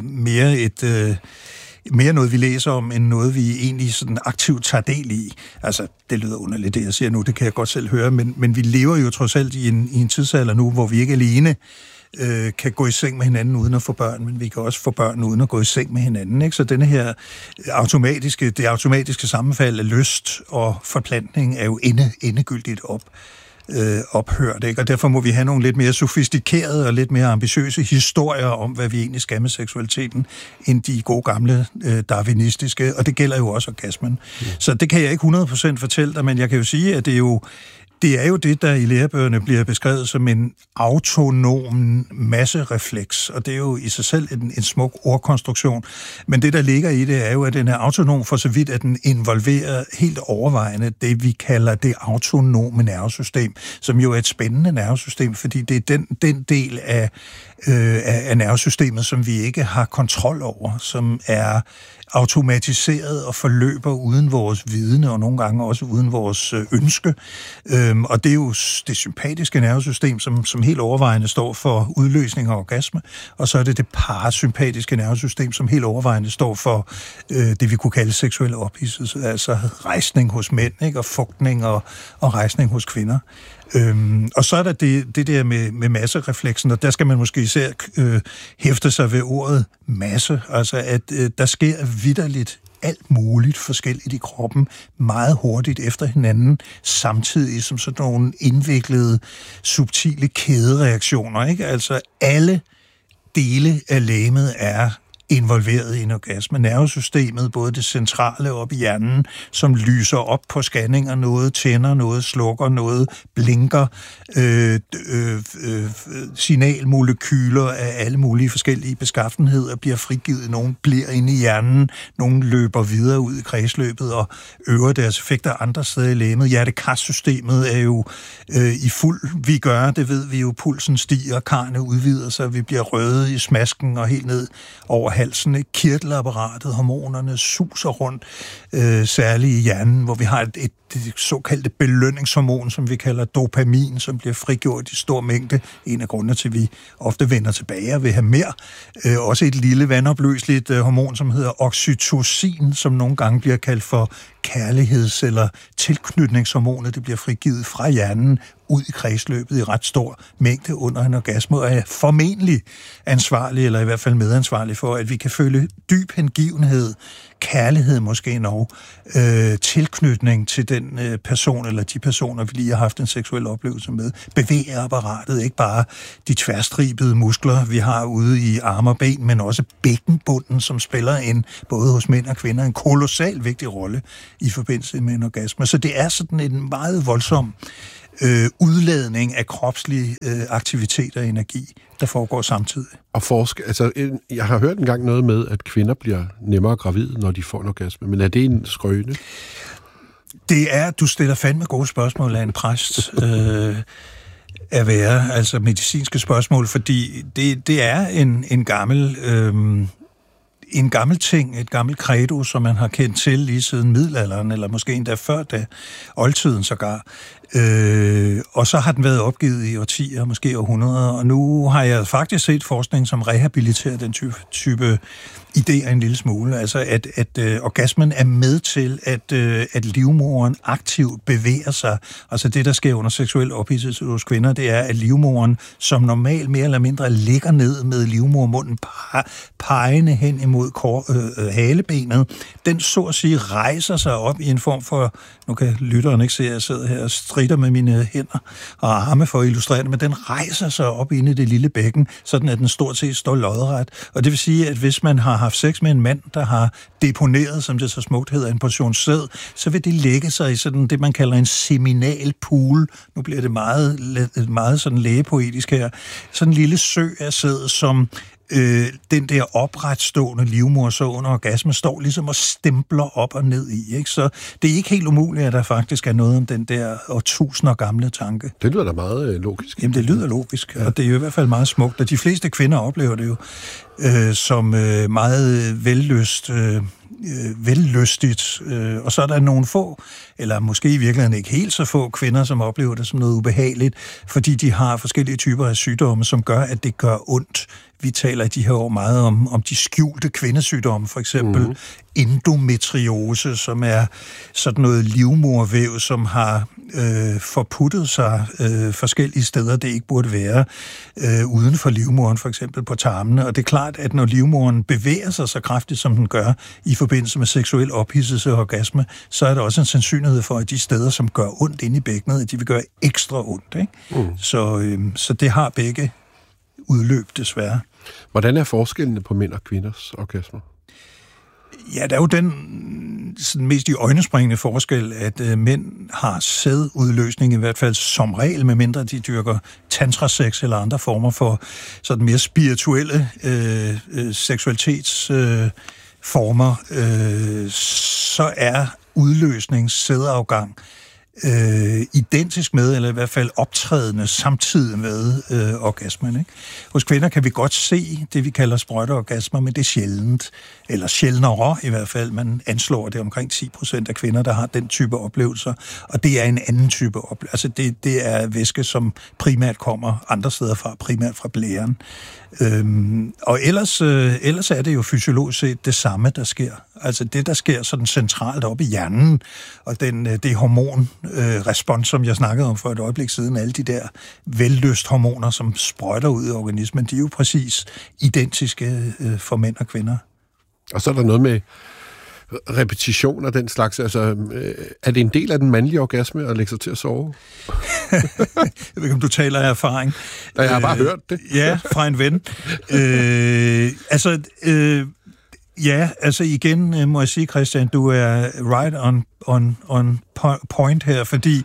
mere noget, vi læser om, end noget, vi egentlig sådan aktivt tager del i. Altså, det lyder underligt, det jeg siger nu, det kan jeg godt selv høre, men vi lever jo trods alt i en tidsalder nu, hvor vi ikke alene kan gå i seng med hinanden uden at få børn, men vi kan også få børn uden at gå i seng med hinanden, ikke? Så denne her det automatiske sammenfald af lyst og forplantning er jo endegyldigt ophørt, ikke? Og derfor må vi have nogle lidt mere sofistikerede og lidt mere ambitiøse historier om, hvad vi egentlig skal med seksualiteten, end de gode gamle darwinistiske, og det gælder jo også orgasmen. Så det kan jeg ikke 100% fortælle dig, men jeg kan jo sige, at det er jo det, der i lærebøgerne bliver beskrevet som en autonom masserefleks, og det er jo i sig selv en smuk ordkonstruktion. Men det, der ligger i det, er jo, at den er autonom for så vidt, at den involverer helt overvejende det, vi kalder det autonome nervesystem, som jo er et spændende nervesystem, fordi det er den del af nervesystemet, som vi ikke har kontrol over, som er automatiseret og forløber uden vores vidne, og nogle gange også uden vores ønske. Og det er jo det sympatiske nervesystem, som helt overvejende står for udløsning af orgasme, og så er det parasympatiske nervesystem, som helt overvejende står for det, vi kunne kalde seksuel ophidselse, altså rejsning hos mænd, ikke? Og fugtning og rejsning hos kvinder. Og så er der det der med masserefleksen, og der skal man måske især hæfte sig ved ordet masse, altså at der sker vitterligt alt muligt forskelligt i kroppen meget hurtigt efter hinanden, samtidig som sådan nogle indviklede, subtile kædereaktioner, ikke? Altså alle dele af legemet er involveret i en orgasme. Nervesystemet, både det centrale op i hjernen, som lyser op på scanninger, noget tænder, noget slukker, noget blinker, signalmolekyler af alle mulige forskellige beskaffenheder bliver frigivet. Nogle bliver inde i hjernen, nogle løber videre ud i kredsløbet og øver deres effekter andre steder i legemet. Hjertekarsystemet er jo i fuld vigør, det ved vi jo, pulsen stiger, karrene udvider sig, vi bliver røde i smasken og helt ned over halsen, ikke? Kirtelapparatet, hormonerne suser rundt, særligt i hjernen, hvor vi har et såkaldte belønningshormon, som vi kalder dopamin, som bliver frigjort i stor mængde. En af grundene til, at vi ofte vender tilbage og vil have mere. Også et lille vandopløseligt hormon, som hedder oxytocin, som nogle gange bliver kaldt for kærligheds- eller tilknytningshormonet. Det bliver frigivet fra hjernen ud i kredsløbet i ret stor mængde under en orgasme, og er formentlig ansvarlig, eller i hvert fald medansvarlig for, at vi kan føle dyb hengivenhed, kærlighed måske endnu, tilknytning til den person eller de personer, vi lige har haft en seksuel oplevelse med. Bevæger apparatet, ikke bare de tværstribede muskler, vi har ude i arme og ben, men også bækkenbunden, som spiller både hos mænd og kvinder, en kolossal vigtig rolle i forbindelse med en orgasme. Så det er sådan en meget voldsom udladning af kropslig aktivitet og energi, der foregår samtidig. Og jeg har hørt engang noget med, at kvinder bliver nemmere gravide, når de får en orgasme, men er det en skrøne? Du stiller fandme gode spørgsmål af en præst at være, altså medicinske spørgsmål, fordi det er en gammel... en gammel ting, et gammelt credo, som man har kendt til lige siden middelalderen, eller måske endda før da oldtiden sågar. Og så har den været opgivet i årtier, måske århundreder, og nu har jeg faktisk set forskning, som rehabiliterer den type idéer en lille smule. Altså, at orgasmen er med til, at livmoderen aktivt bevæger sig. Altså, det, der sker under seksuel ophidselse hos kvinder, det er, at livmoderen, som normalt mere eller mindre ligger ned med livmodermunden pegende hen imod halebenet, den så at sige rejser sig op i en form for, nu kan lytteren ikke se, at jeg sidder her og stritter med mine hænder og arme for at illustrere det, men den rejser sig op inde i det lille bækken, sådan at den stort set står lodret. Og det vil sige, at hvis man har haft sex med en mand, der har deponeret, som det så smukt hedder, en portion sæd, så vil det lægge sig i sådan det, man kalder en seminal pool. Nu bliver det meget sådan lægepoetisk her. Sådan en lille sø af sæd, som den der opretstående livmoder så under orgasme står ligesom og stempler op og ned i. Ikke? Så det er ikke helt umuligt, at der faktisk er noget om den der årtusinder gamle tanke. Det lyder da meget logisk. Jamen, det lyder logisk, ja. Og det er jo i hvert fald meget smukt. Og de fleste kvinder oplever det jo som meget vellystigt. Og så er der nogle få, eller måske i virkeligheden ikke helt så få kvinder, som oplever det som noget ubehageligt, fordi de har forskellige typer af sygdomme, som gør, at det gør ondt. Vi taler i de her år meget om de skjulte kvindesygdomme, for eksempel endometriose, som er sådan noget livmodervæv, som har forputtet sig forskellige steder, det ikke burde være, uden for livmoderen, for eksempel på tarmene. Og det er klart, at når livmoderen bevæger sig så kraftigt, som den gør i forbindelse med seksuel ophidselse og orgasme, så er der også en sandsynlighed for, at de steder, som gør ondt inde i bækkenet, at de vil gøre ekstra ondt. Ikke? Så det har begge udløb, desværre. Hvordan er forskellene på mænd og kvinders orgasmer? Ja, der er jo den sådan mest i øjnespringende forskel, at mænd har sædudløsning, i hvert fald som regel, medmindre de dyrker tantrasex eller andre former for sådan mere spirituelle seksualitetsformer, så er udløsning, sædafgang, identisk med, eller i hvert fald optrædende samtidig med orgasmen. Ikke? Hos kvinder kan vi godt se det, vi kalder sprøjteorgasmer, men det er sjældent, eller sjældnere i hvert fald. Man anslår det omkring 10% af kvinder, der har den type oplevelser, og det er en anden type oplevelse. Altså det er væske, som primært kommer andre steder fra, primært fra blæren. Og ellers er det jo fysiologisk set det samme, der sker. Altså det, der sker sådan centralt oppe i hjernen, og det hormonrespons, som jeg snakkede om for et øjeblik siden, alle de der vellysthormoner, som sprøjter ud i organismen, de er jo præcis identiske for mænd og kvinder. Og så er der noget med repetition af den slags. Altså, er det en del af den mandlige orgasme at lægge sig til at sove? Jeg ved ikke, om du taler af erfaring. Jeg har bare hørt det. Ja, fra en ven. Igen må jeg sige, Christian, du er right on point her, fordi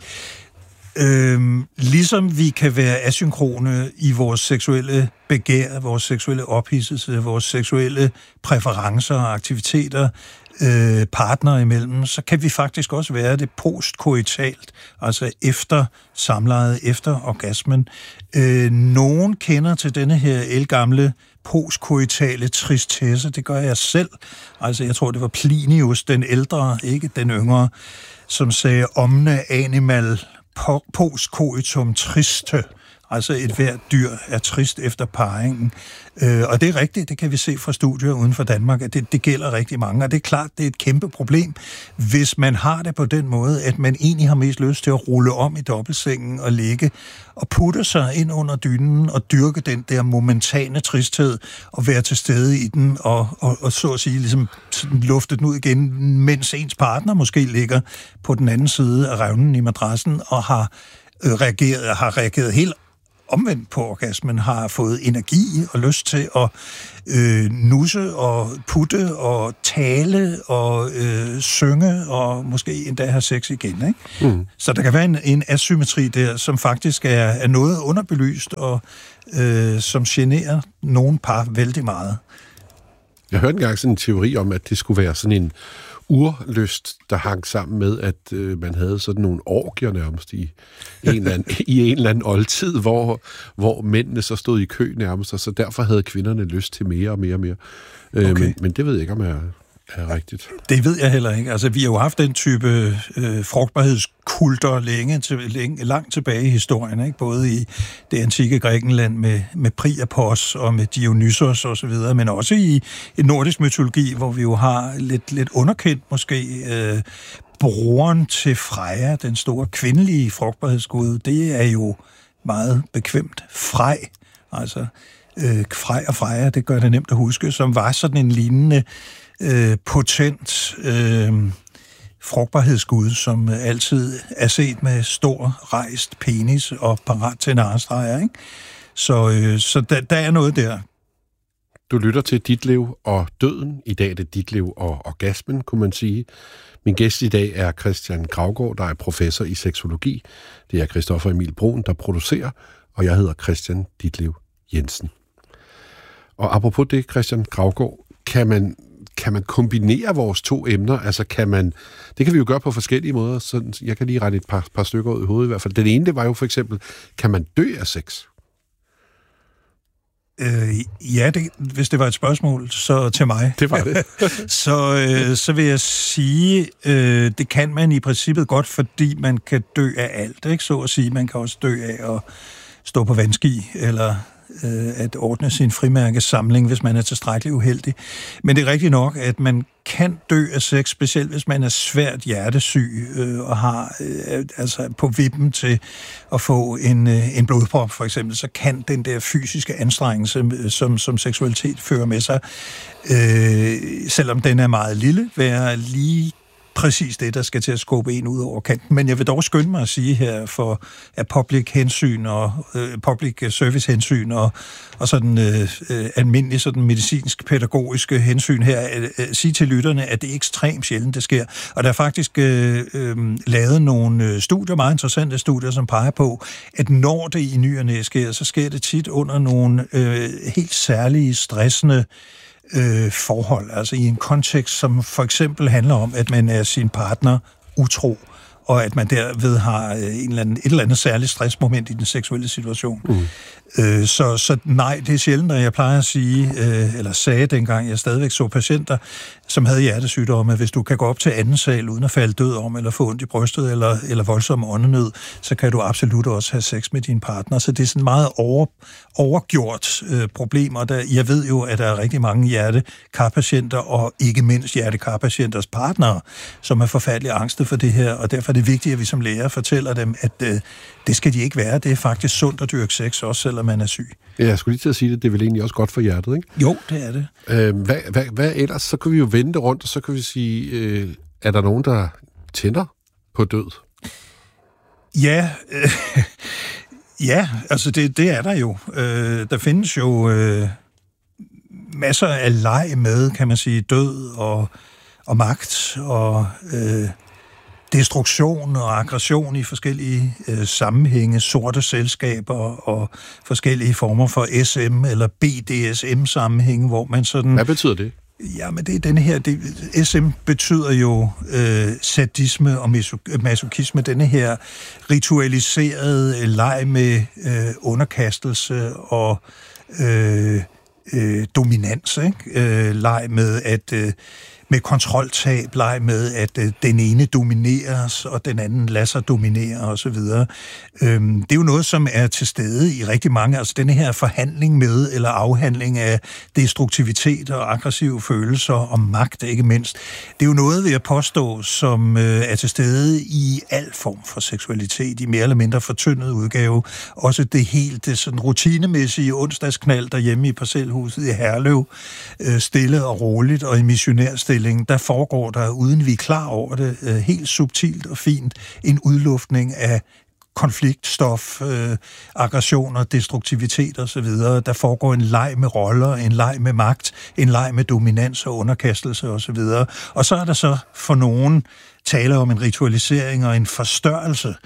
ligesom vi kan være asynkrone i vores seksuelle begær, vores seksuelle ophidselse, vores seksuelle præferencer og aktiviteter, partner imellem, så kan vi faktisk også være det postkoitalt, altså efter samlejet, efter orgasmen. Nogen kender til denne her ældgamle postkoitale tristesse, det gør jeg selv. Altså, jeg tror, det var Plinius, den ældre, ikke den yngre, som sagde, omne animal postcoitum triste, Altså et hvert dyr er trist efter parringen. Og det er rigtigt, det kan vi se fra studier uden for Danmark, at det gælder rigtig mange. Og det er klart, det er et kæmpe problem, hvis man har det på den måde, at man egentlig har mest lyst til at rulle om i dobbeltsengen og ligge og putte sig ind under dynen og dyrke den der momentane tristhed og være til stede i den og så at sige ligesom lufte den ud igen, mens ens partner måske ligger på den anden side af revnen i madrassen og har reageret helt omvendt på orgasmen, har fået energi og lyst til at nusse og putte og tale og synge og måske endda have sex igen. Ikke? Mm. Så der kan være en asymmetri der, som faktisk er noget underbelyst og som generer nogle par vældig meget. Jeg hørte engang sådan en teori om, at det skulle være sådan en urlyst, der hang sammen med, at man havde sådan nogle orgier nærmest i en eller anden oldtid, hvor mændene så stod i kø nærmest, og så derfor havde kvinderne lyst til mere og mere og mere. Okay. Men det ved jeg ikke, om er rigtigt. Det ved jeg heller ikke. Altså, vi har jo haft den type frugtbarhedskulter langt tilbage i historien, ikke? Både i det antikke Grækenland med Priapos og med Dionysos og så videre, men også i nordisk mytologi, hvor vi jo har lidt underkendt måske broren til Freja, den store kvindelige frugtbarhedsgud. Det er jo meget bekvemt. Frej, altså Frej og Freja, det gør det nemt at huske, som var sådan en lignende potent frugtbarhedsgud, som altid er set med stor rejst penis og parat til narrestreger, ikke? Så der er noget der. Du lytter til Ditlev og døden. I dag er det Ditlev og orgasmen, kunne man sige. Min gæst i dag er Christian Graugaard, der er professor i seksologi. Det er Christoffer Emil Bruun, der producerer, og jeg hedder Christian Ditlev Jensen. Og apropos det, Christian Graugaard, kan man kombinere vores to emner? Altså det kan vi jo gøre på forskellige måder. Så jeg kan lige rette et par stykker ud i hovedet i hvert fald. Den ene, det var jo for eksempel, kan man dø af sex? Ja, hvis det var et spørgsmål, så til mig. Det var det. så vil jeg sige, det kan man i princippet godt, fordi man kan dø af alt, ikke? Så at sige, man kan også dø af at stå på vandski, eller at ordne sin frimærkesamling, hvis man er tilstrækkeligt uheldig. Men det er rigtigt nok, at man kan dø af sex, specielt hvis man er svært hjertesyg og har altså på vippen til at få en blodprop, for eksempel, så kan den der fysiske anstrengelse, som seksualitet fører med sig, selvom den er meget lille, være lige præcis det, der skal til at skubbe en ud over kanten. Men jeg vil dog skynde mig at sige her, for at public hensyn og public service hensyn og sådan almindelig sådan medicinsk pædagogiske hensyn her, sige til lytterne, at det er ekstremt sjældent, det sker. Og der er faktisk lavet nogle studier, meget interessante studier, som peger på, at når det i ny og næ sker, så sker det tit under nogle helt særlige stressende forhold, altså i en kontekst, som for eksempel handler om, at man er sin partner utro, og at man derved har et eller andet særligt stressmoment i den seksuelle situation. Så nej, det er sjældent, og jeg plejer at sige, eller sagde dengang, jeg stadigvæk så patienter, som havde hjertesygdomme, at hvis du kan gå op til anden sal uden at falde død om, eller få ondt i brystet, eller voldsom åndenød, så kan du absolut også have sex med din partner. Så det er sådan meget overgjort problemer. Jeg ved jo, at der er rigtig mange hjertekarpatienter, og ikke mindst hjertekarpatienters partnere, som er forfærdeligt angste for det her, og derfor er det vigtigt, at vi som læger fortæller dem, at det skal de ikke være. Det er faktisk sundt at dyrke sex, også selvom man er syg. Ja, jeg skulle lige til at sige det. Det er vel egentlig også godt for hjertet, ikke? Jo, det er det. Hvad ellers? Så kan vi jo vende rundt, og så kan vi sige, er der nogen, der tænder på død? Ja, ja, altså det er der jo. Der findes jo masser af leg med, kan man sige, død og magt og destruktion og aggression i forskellige sammenhænge, sorte selskaber og forskellige former for SM- eller BDSM-sammenhænge, hvor man sådan... Hvad betyder det? Ja, men det er denne her... SM betyder jo sadisme og masochisme, denne her ritualiserede leg med underkastelse og dominans, ikke? Leg med med kontroltab, leg med, at den ene domineres, og den anden lader sig dominere osv. Det er jo noget, som er til stede i rigtig mange, altså denne her forhandling med, eller afhandling af destruktivitet og aggressive følelser og magt, ikke mindst. Det er jo noget, vil jeg påstå, som er til stede i al form for seksualitet, i mere eller mindre fortyndet udgave. Også det helt sådan rutinemæssige onsdagsknald derhjemme i parcelhuset i Herlev, stille og roligt og i missionærstilling, der foregår der, uden vi er klar over det, helt subtilt og fint, en udluftning af konfliktstof, aggressioner, destruktivitet osv. Der foregår en leg med roller, en leg med magt, en leg med dominans og underkastelse osv. Og så er der så for nogen tale om en ritualisering og en forstørrelse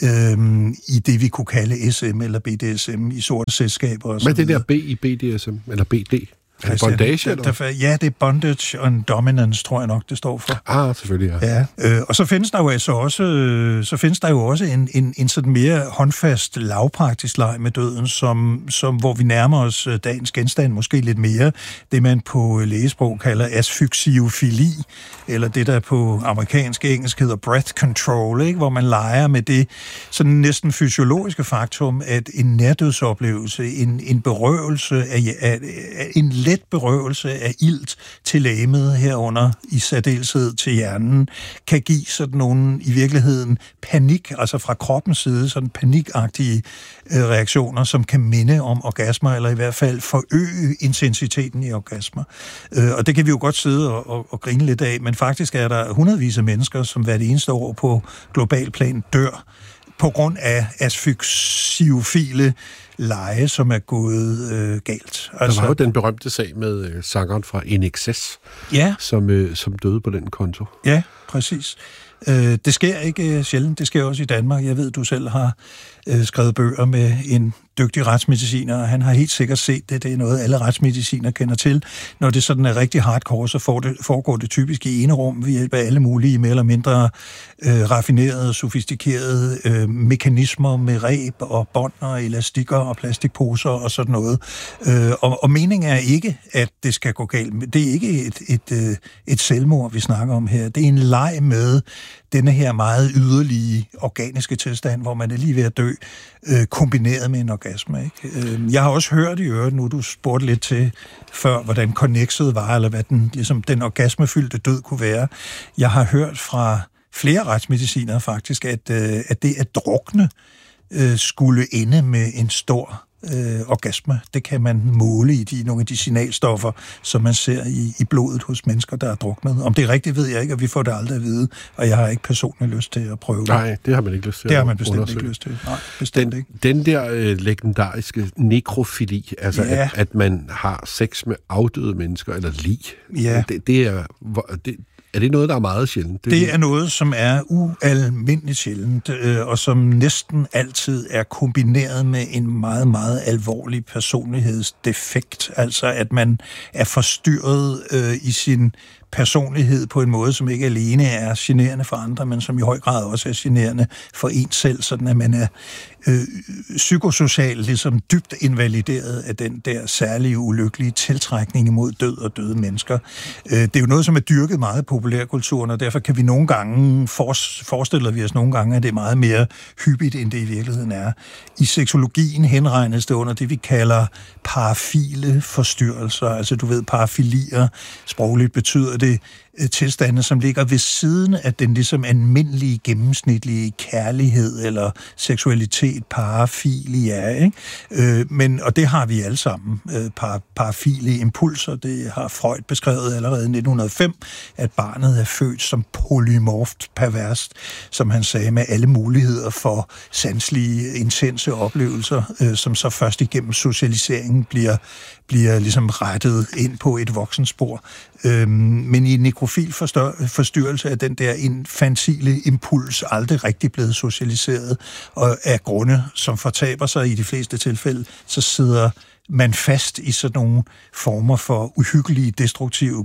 i det, vi kunne kalde SM eller BDSM i sorte selskaber. Men det der B i BDSM, eller BD? Er det bondage, eller? Ja, det er bondage and dominance, tror jeg nok, det står for. Selvfølgelig, ja. Og så findes der jo altså også, en sådan mere håndfast, lavpraktisk leg med døden, som hvor vi nærmer os dagens genstand måske lidt mere. Det, man på lægesprog kalder asfyksiofili, eller det, der på amerikansk engelsk hedder breath control, ikke? Hvor man leger med det sådan næsten fysiologiske faktum, at en nærdødsoplevelse, en berøvelse af en let berøvelse af ilt til legemet herunder i særdeleshed til hjernen, kan give sådan nogle i virkeligheden panik, altså fra kroppens side, sådan panikagtige reaktioner, som kan minde om orgasmer, eller i hvert fald forøge intensiteten i orgasmer. Og det kan vi jo godt sidde og grine lidt af, men faktisk er der hundredvis af mennesker, som hvert eneste år på global plan dør på grund af asfyksiofile lege, som er gået galt. Altså, der var jo den berømte sag med sangeren fra INXS, ja, som døde på den konto. Ja, præcis. Det sker ikke sjældent, det sker også i Danmark. Jeg ved, du selv har skrevet bøger med en dygtig retsmediciner, og han har helt sikkert set det. Det er noget, alle retsmediciner kender til. Når det sådan er rigtig hardcore, så foregår det typisk i enerum ved hjælp af alle mulige, mere eller mindre raffinerede, sofistikerede mekanismer med reb og bånd og elastikker og plastikposer og sådan noget. Og meningen er ikke, at det skal gå galt. Det er ikke et selvmord, vi snakker om her. Det er en leg med denne her meget yderlige organiske tilstand, hvor man er lige ved at dø, kombineret med en orgasme. Ikke? Jeg har også hørt i øvrigt, nu du spurgte lidt til før, hvordan connexet var, eller hvad den orgasmefyldte død kunne være. Jeg har hørt fra flere retsmedicinere faktisk, at det at drukne skulle ende med en stor orgasme. Det kan man måle i nogle af de signalstoffer, som man ser i blodet hos mennesker, der er druknet. Om det er rigtigt, ved jeg ikke, og vi får det aldrig at vide, og jeg har ikke personligt lyst til at prøve det. Nej, det har man ikke lyst til. Det har man bestemt ikke lyst til. Nej, bestemt ikke. Den der legendariske nekrofili, altså ja, at man har sex med afdøde mennesker, eller lig, ja, er det noget, der er meget sjældent? Det er noget, som er ualmindeligt sjældent, og som næsten altid er kombineret med en meget, meget alvorlig personlighedsdefekt. Altså, at man er forstyrret i sin personlighed på en måde, som ikke alene er generende for andre, men som i høj grad også er generende for en selv, sådan at man er psykosocialt ligesom dybt invalideret af den der særlige ulykkelige tiltrækning imod død og døde mennesker. Det er jo noget, som er dyrket meget i populærkulturen, og derfor kan vi nogle gange, forestiller vi os nogle gange, at det er meget mere hyppigt, end det i virkeligheden er. I seksologien henregnes det under det, vi kalder parafile forstyrrelser, altså du ved, parafilier, sprogligt betyder det tilstande, som ligger ved siden af den ligesom almindelige, gennemsnitlige kærlighed eller seksualitet, parafilia, ikke? Og det har vi alle sammen. Parafile impulser, det har Freud beskrevet allerede i 1905, at barnet er født som polymorft perverst, som han sagde, med alle muligheder for sanselige, intense oplevelser, som så først igennem socialiseringen bliver ligesom rettet ind på et voksenspor. Men i en nekrofil forstyrrelse er den der infantile impuls aldrig rigtig blevet socialiseret, og af grunde, som fortaber sig i de fleste tilfælde, så sidder man fast i sådan nogle former for uhyggelige, destruktive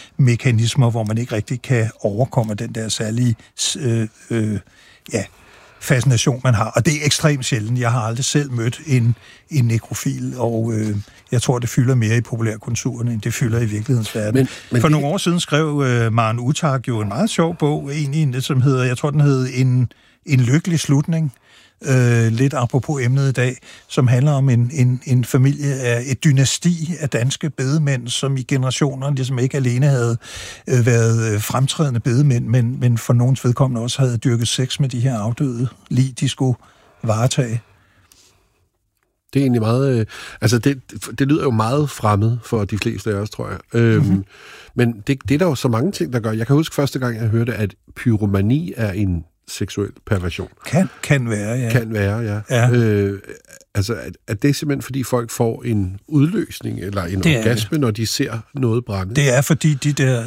gentagelsestvangsmekanismer, hvor man ikke rigtig kan overkomme den der særlige fascination, man har. Og det er ekstremt sjældent. Jeg har aldrig selv mødt en nekrofil, og jeg tror, det fylder mere i populærkulturen, end det fylder i virkelighedens verden. Men for nogle år siden skrev Maren Uthaug jo en meget sjov bog, egentlig, som hedder, jeg tror, den hed En lykkelig slutning, lidt apropos emnet i dag, som handler om en familie af et dynasti af danske bedemænd, som i generationer ligesom ikke alene havde været fremtrædende bedemænd, men for nogens vedkommende også havde dyrket sex med de her afdøde lig, de skulle varetage. Det er egentlig meget... det lyder jo meget fremmed for de fleste af os, tror jeg. Men det er der jo så mange ting, der gør. Jeg kan huske første gang, jeg hørte, at pyromani er en seksuel perversion. Kan være, ja. Kan være, ja. At det er simpelthen, fordi folk får en udløsning eller en orgasme, når de ser noget brænde. Det er, fordi de der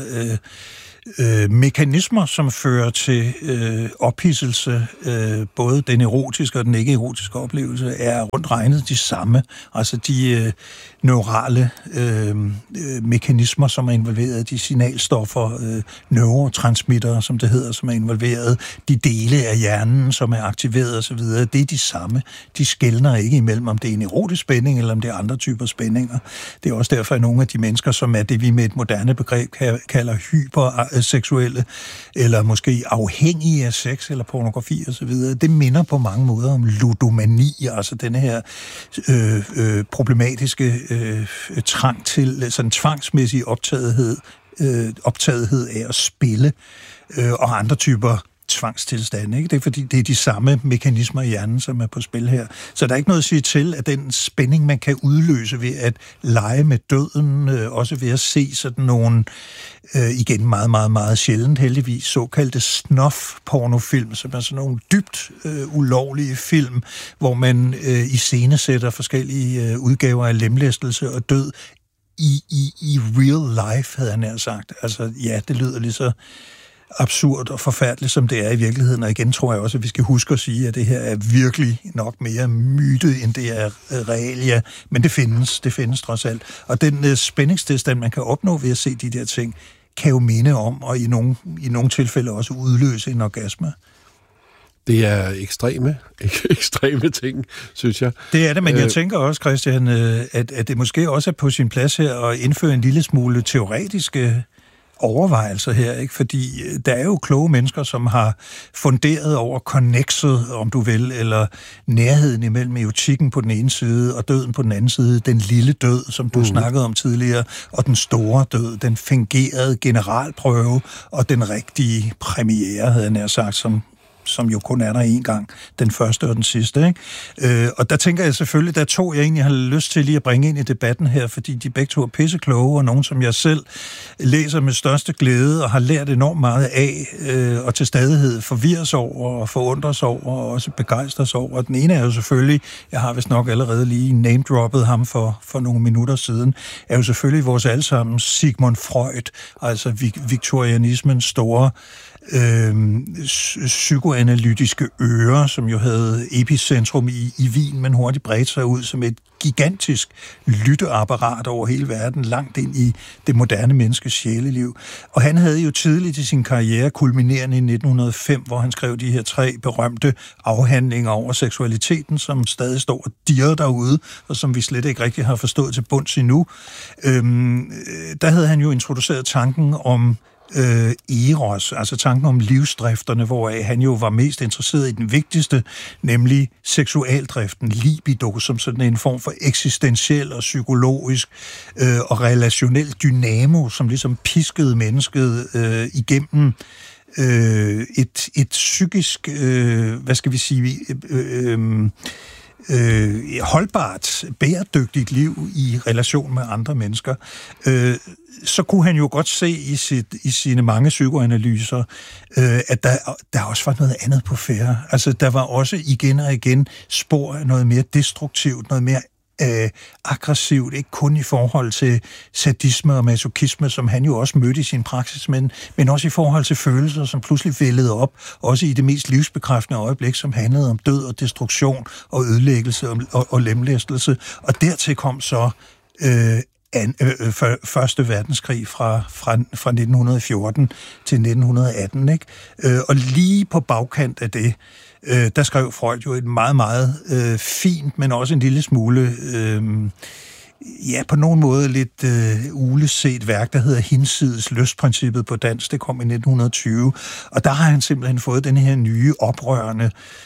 mekanismer, som fører til ophidselse, både den erotiske og den ikke-erotiske oplevelse, er rundt regnet de samme. Altså de neurale mekanismer, som er involveret, de signalstoffer, neurotransmittere, som det hedder, som er involveret, de dele af hjernen, som er aktiveret osv., det er de samme. De skelner ikke imellem, om det er en erotisk spænding, eller om det er andre typer spændinger. Det er også derfor, at nogle af de mennesker, som er det, vi med et moderne begreb kalder hyperseksuelle, eller måske afhængige af sex eller pornografi osv., det minder på mange måder om ludomani, altså denne her problematiske trang til sådan tvangsmæssig optagethed af at spille og andre typer tvangstilstande. Ikke? Det er fordi, det er de samme mekanismer i hjernen, som er på spil her. Så der er ikke noget at sige til, at den spænding, man kan udløse ved at lege med døden, også ved at se sådan nogle, igen meget, meget, meget sjældent heldigvis, såkaldte snuff-pornofilm, som er sådan nogle dybt ulovlige film, hvor man iscenesætter forskellige udgaver af lemlæstelse og død i real life, havde jeg nær sagt. Altså, ja, det lyder lige så absurd og forfærdeligt, som det er i virkeligheden. Og igen tror jeg også, at vi skal huske at sige, at det her er virkelig nok mere myte, end det er realia. Men det findes trods alt. Og den spændingstilstand, man kan opnå ved at se de der ting, kan jo minde om, og i nogle tilfælde også udløse en orgasme. Det er ekstreme ting, synes jeg. Det er det, men jeg tænker også, Christian, at det måske også er på sin plads her at indføre en lille smule teoretiske overvejelser her, ikke? Fordi der er jo kloge mennesker, som har funderet over connexet, om du vil, eller nærheden imellem erotikken på den ene side og døden på den anden side, den lille død, som du snakkede om tidligere, og den store død, den fingerede generalprøve, og den rigtige premiere, havde jeg nær sagt, som jo kun er der en gang, den første og den sidste. Ikke? Og der tænker jeg selvfølgelig, der er to, jeg egentlig har lyst til lige at bringe ind i debatten her, fordi de begge to er pissekloge, og nogen, som jeg selv læser med største glæde, og har lært enormt meget af, og til stadighed forvirres over, og forundres over, og også begejstres over. Og den ene er jo selvfølgelig, jeg har vist nok allerede lige name-droppet ham for nogle minutter siden, er jo selvfølgelig vores allesammen Sigmund Freud, altså viktorianismens store psykoanalytiske øre, som jo havde epicentrum i Wien, men hurtigt bredte sig ud som et gigantisk lytteapparat over hele verden, langt ind i det moderne menneskes sjæleliv. Og han havde jo tidligt i sin karriere, kulminerende i 1905, hvor han skrev de her 3 berømte afhandlinger over seksualiteten, som stadig står og dirrer derude, og som vi slet ikke rigtig har forstået til bunds endnu. Der havde han jo introduceret tanken om eros, altså tanken om livsdrifterne, hvoraf han jo var mest interesseret i den vigtigste, nemlig seksualdriften, libido, som sådan en form for eksistentiel og psykologisk og relationel dynamo, som ligesom piskede mennesket igennem et psykisk, hvad skal vi sige, holdbart, bæredygtigt liv i relation med andre mennesker, så kunne han jo godt se i sine mange psykoanalyser, at der også var noget andet på færde. Altså, der var også igen og igen spor af noget mere destruktivt, noget mere aggressivt, ikke kun i forhold til sadisme og masochisme, som han jo også mødte i sin praksis, men også i forhold til følelser, som pludselig vældede op, også i det mest livsbekræftende øjeblik, som handlede om død og destruktion og ødelæggelse og lemlæstelse. Og dertil kom så Første verdenskrig fra 1914 til 1918, ikke? Og lige på bagkant af det, der skrev Freud jo et meget, meget fint, men også en lille smule, på nogen måde lidt uleset værk, der hedder Hinsides lystprincippet på dansk. Det kom i 1920, og der har han simpelthen fået den her nye, oprørende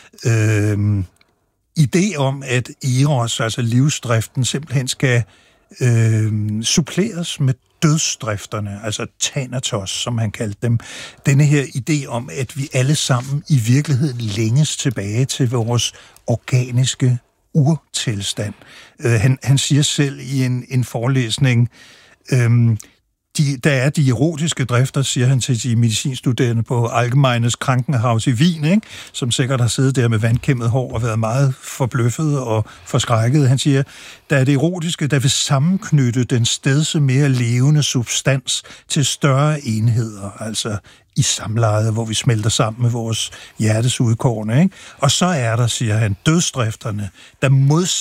idé om, at eros, altså livsdriften, simpelthen skal suppleres med dødsdrifterne, altså thanatos, som han kaldte dem. Denne her idé om, at vi alle sammen i virkeligheden længes tilbage til vores organiske urtilstand. Han siger selv i en forelæsning, der er de erotiske drifter, siger han til de medicinstuderende på Allgemeines Krankenhaus i Wien, ikke? Som sikkert har siddet der med vandkæmmet hår og været meget forbløffet og forskrækket. Han siger, der er det erotiske, der vil sammenknytte den stedse mere levende substans til større enheder, altså i samlejet, hvor vi smelter sammen med vores hjertes udkårne, ikke? Og så er der, siger han, dødsdrifterne, der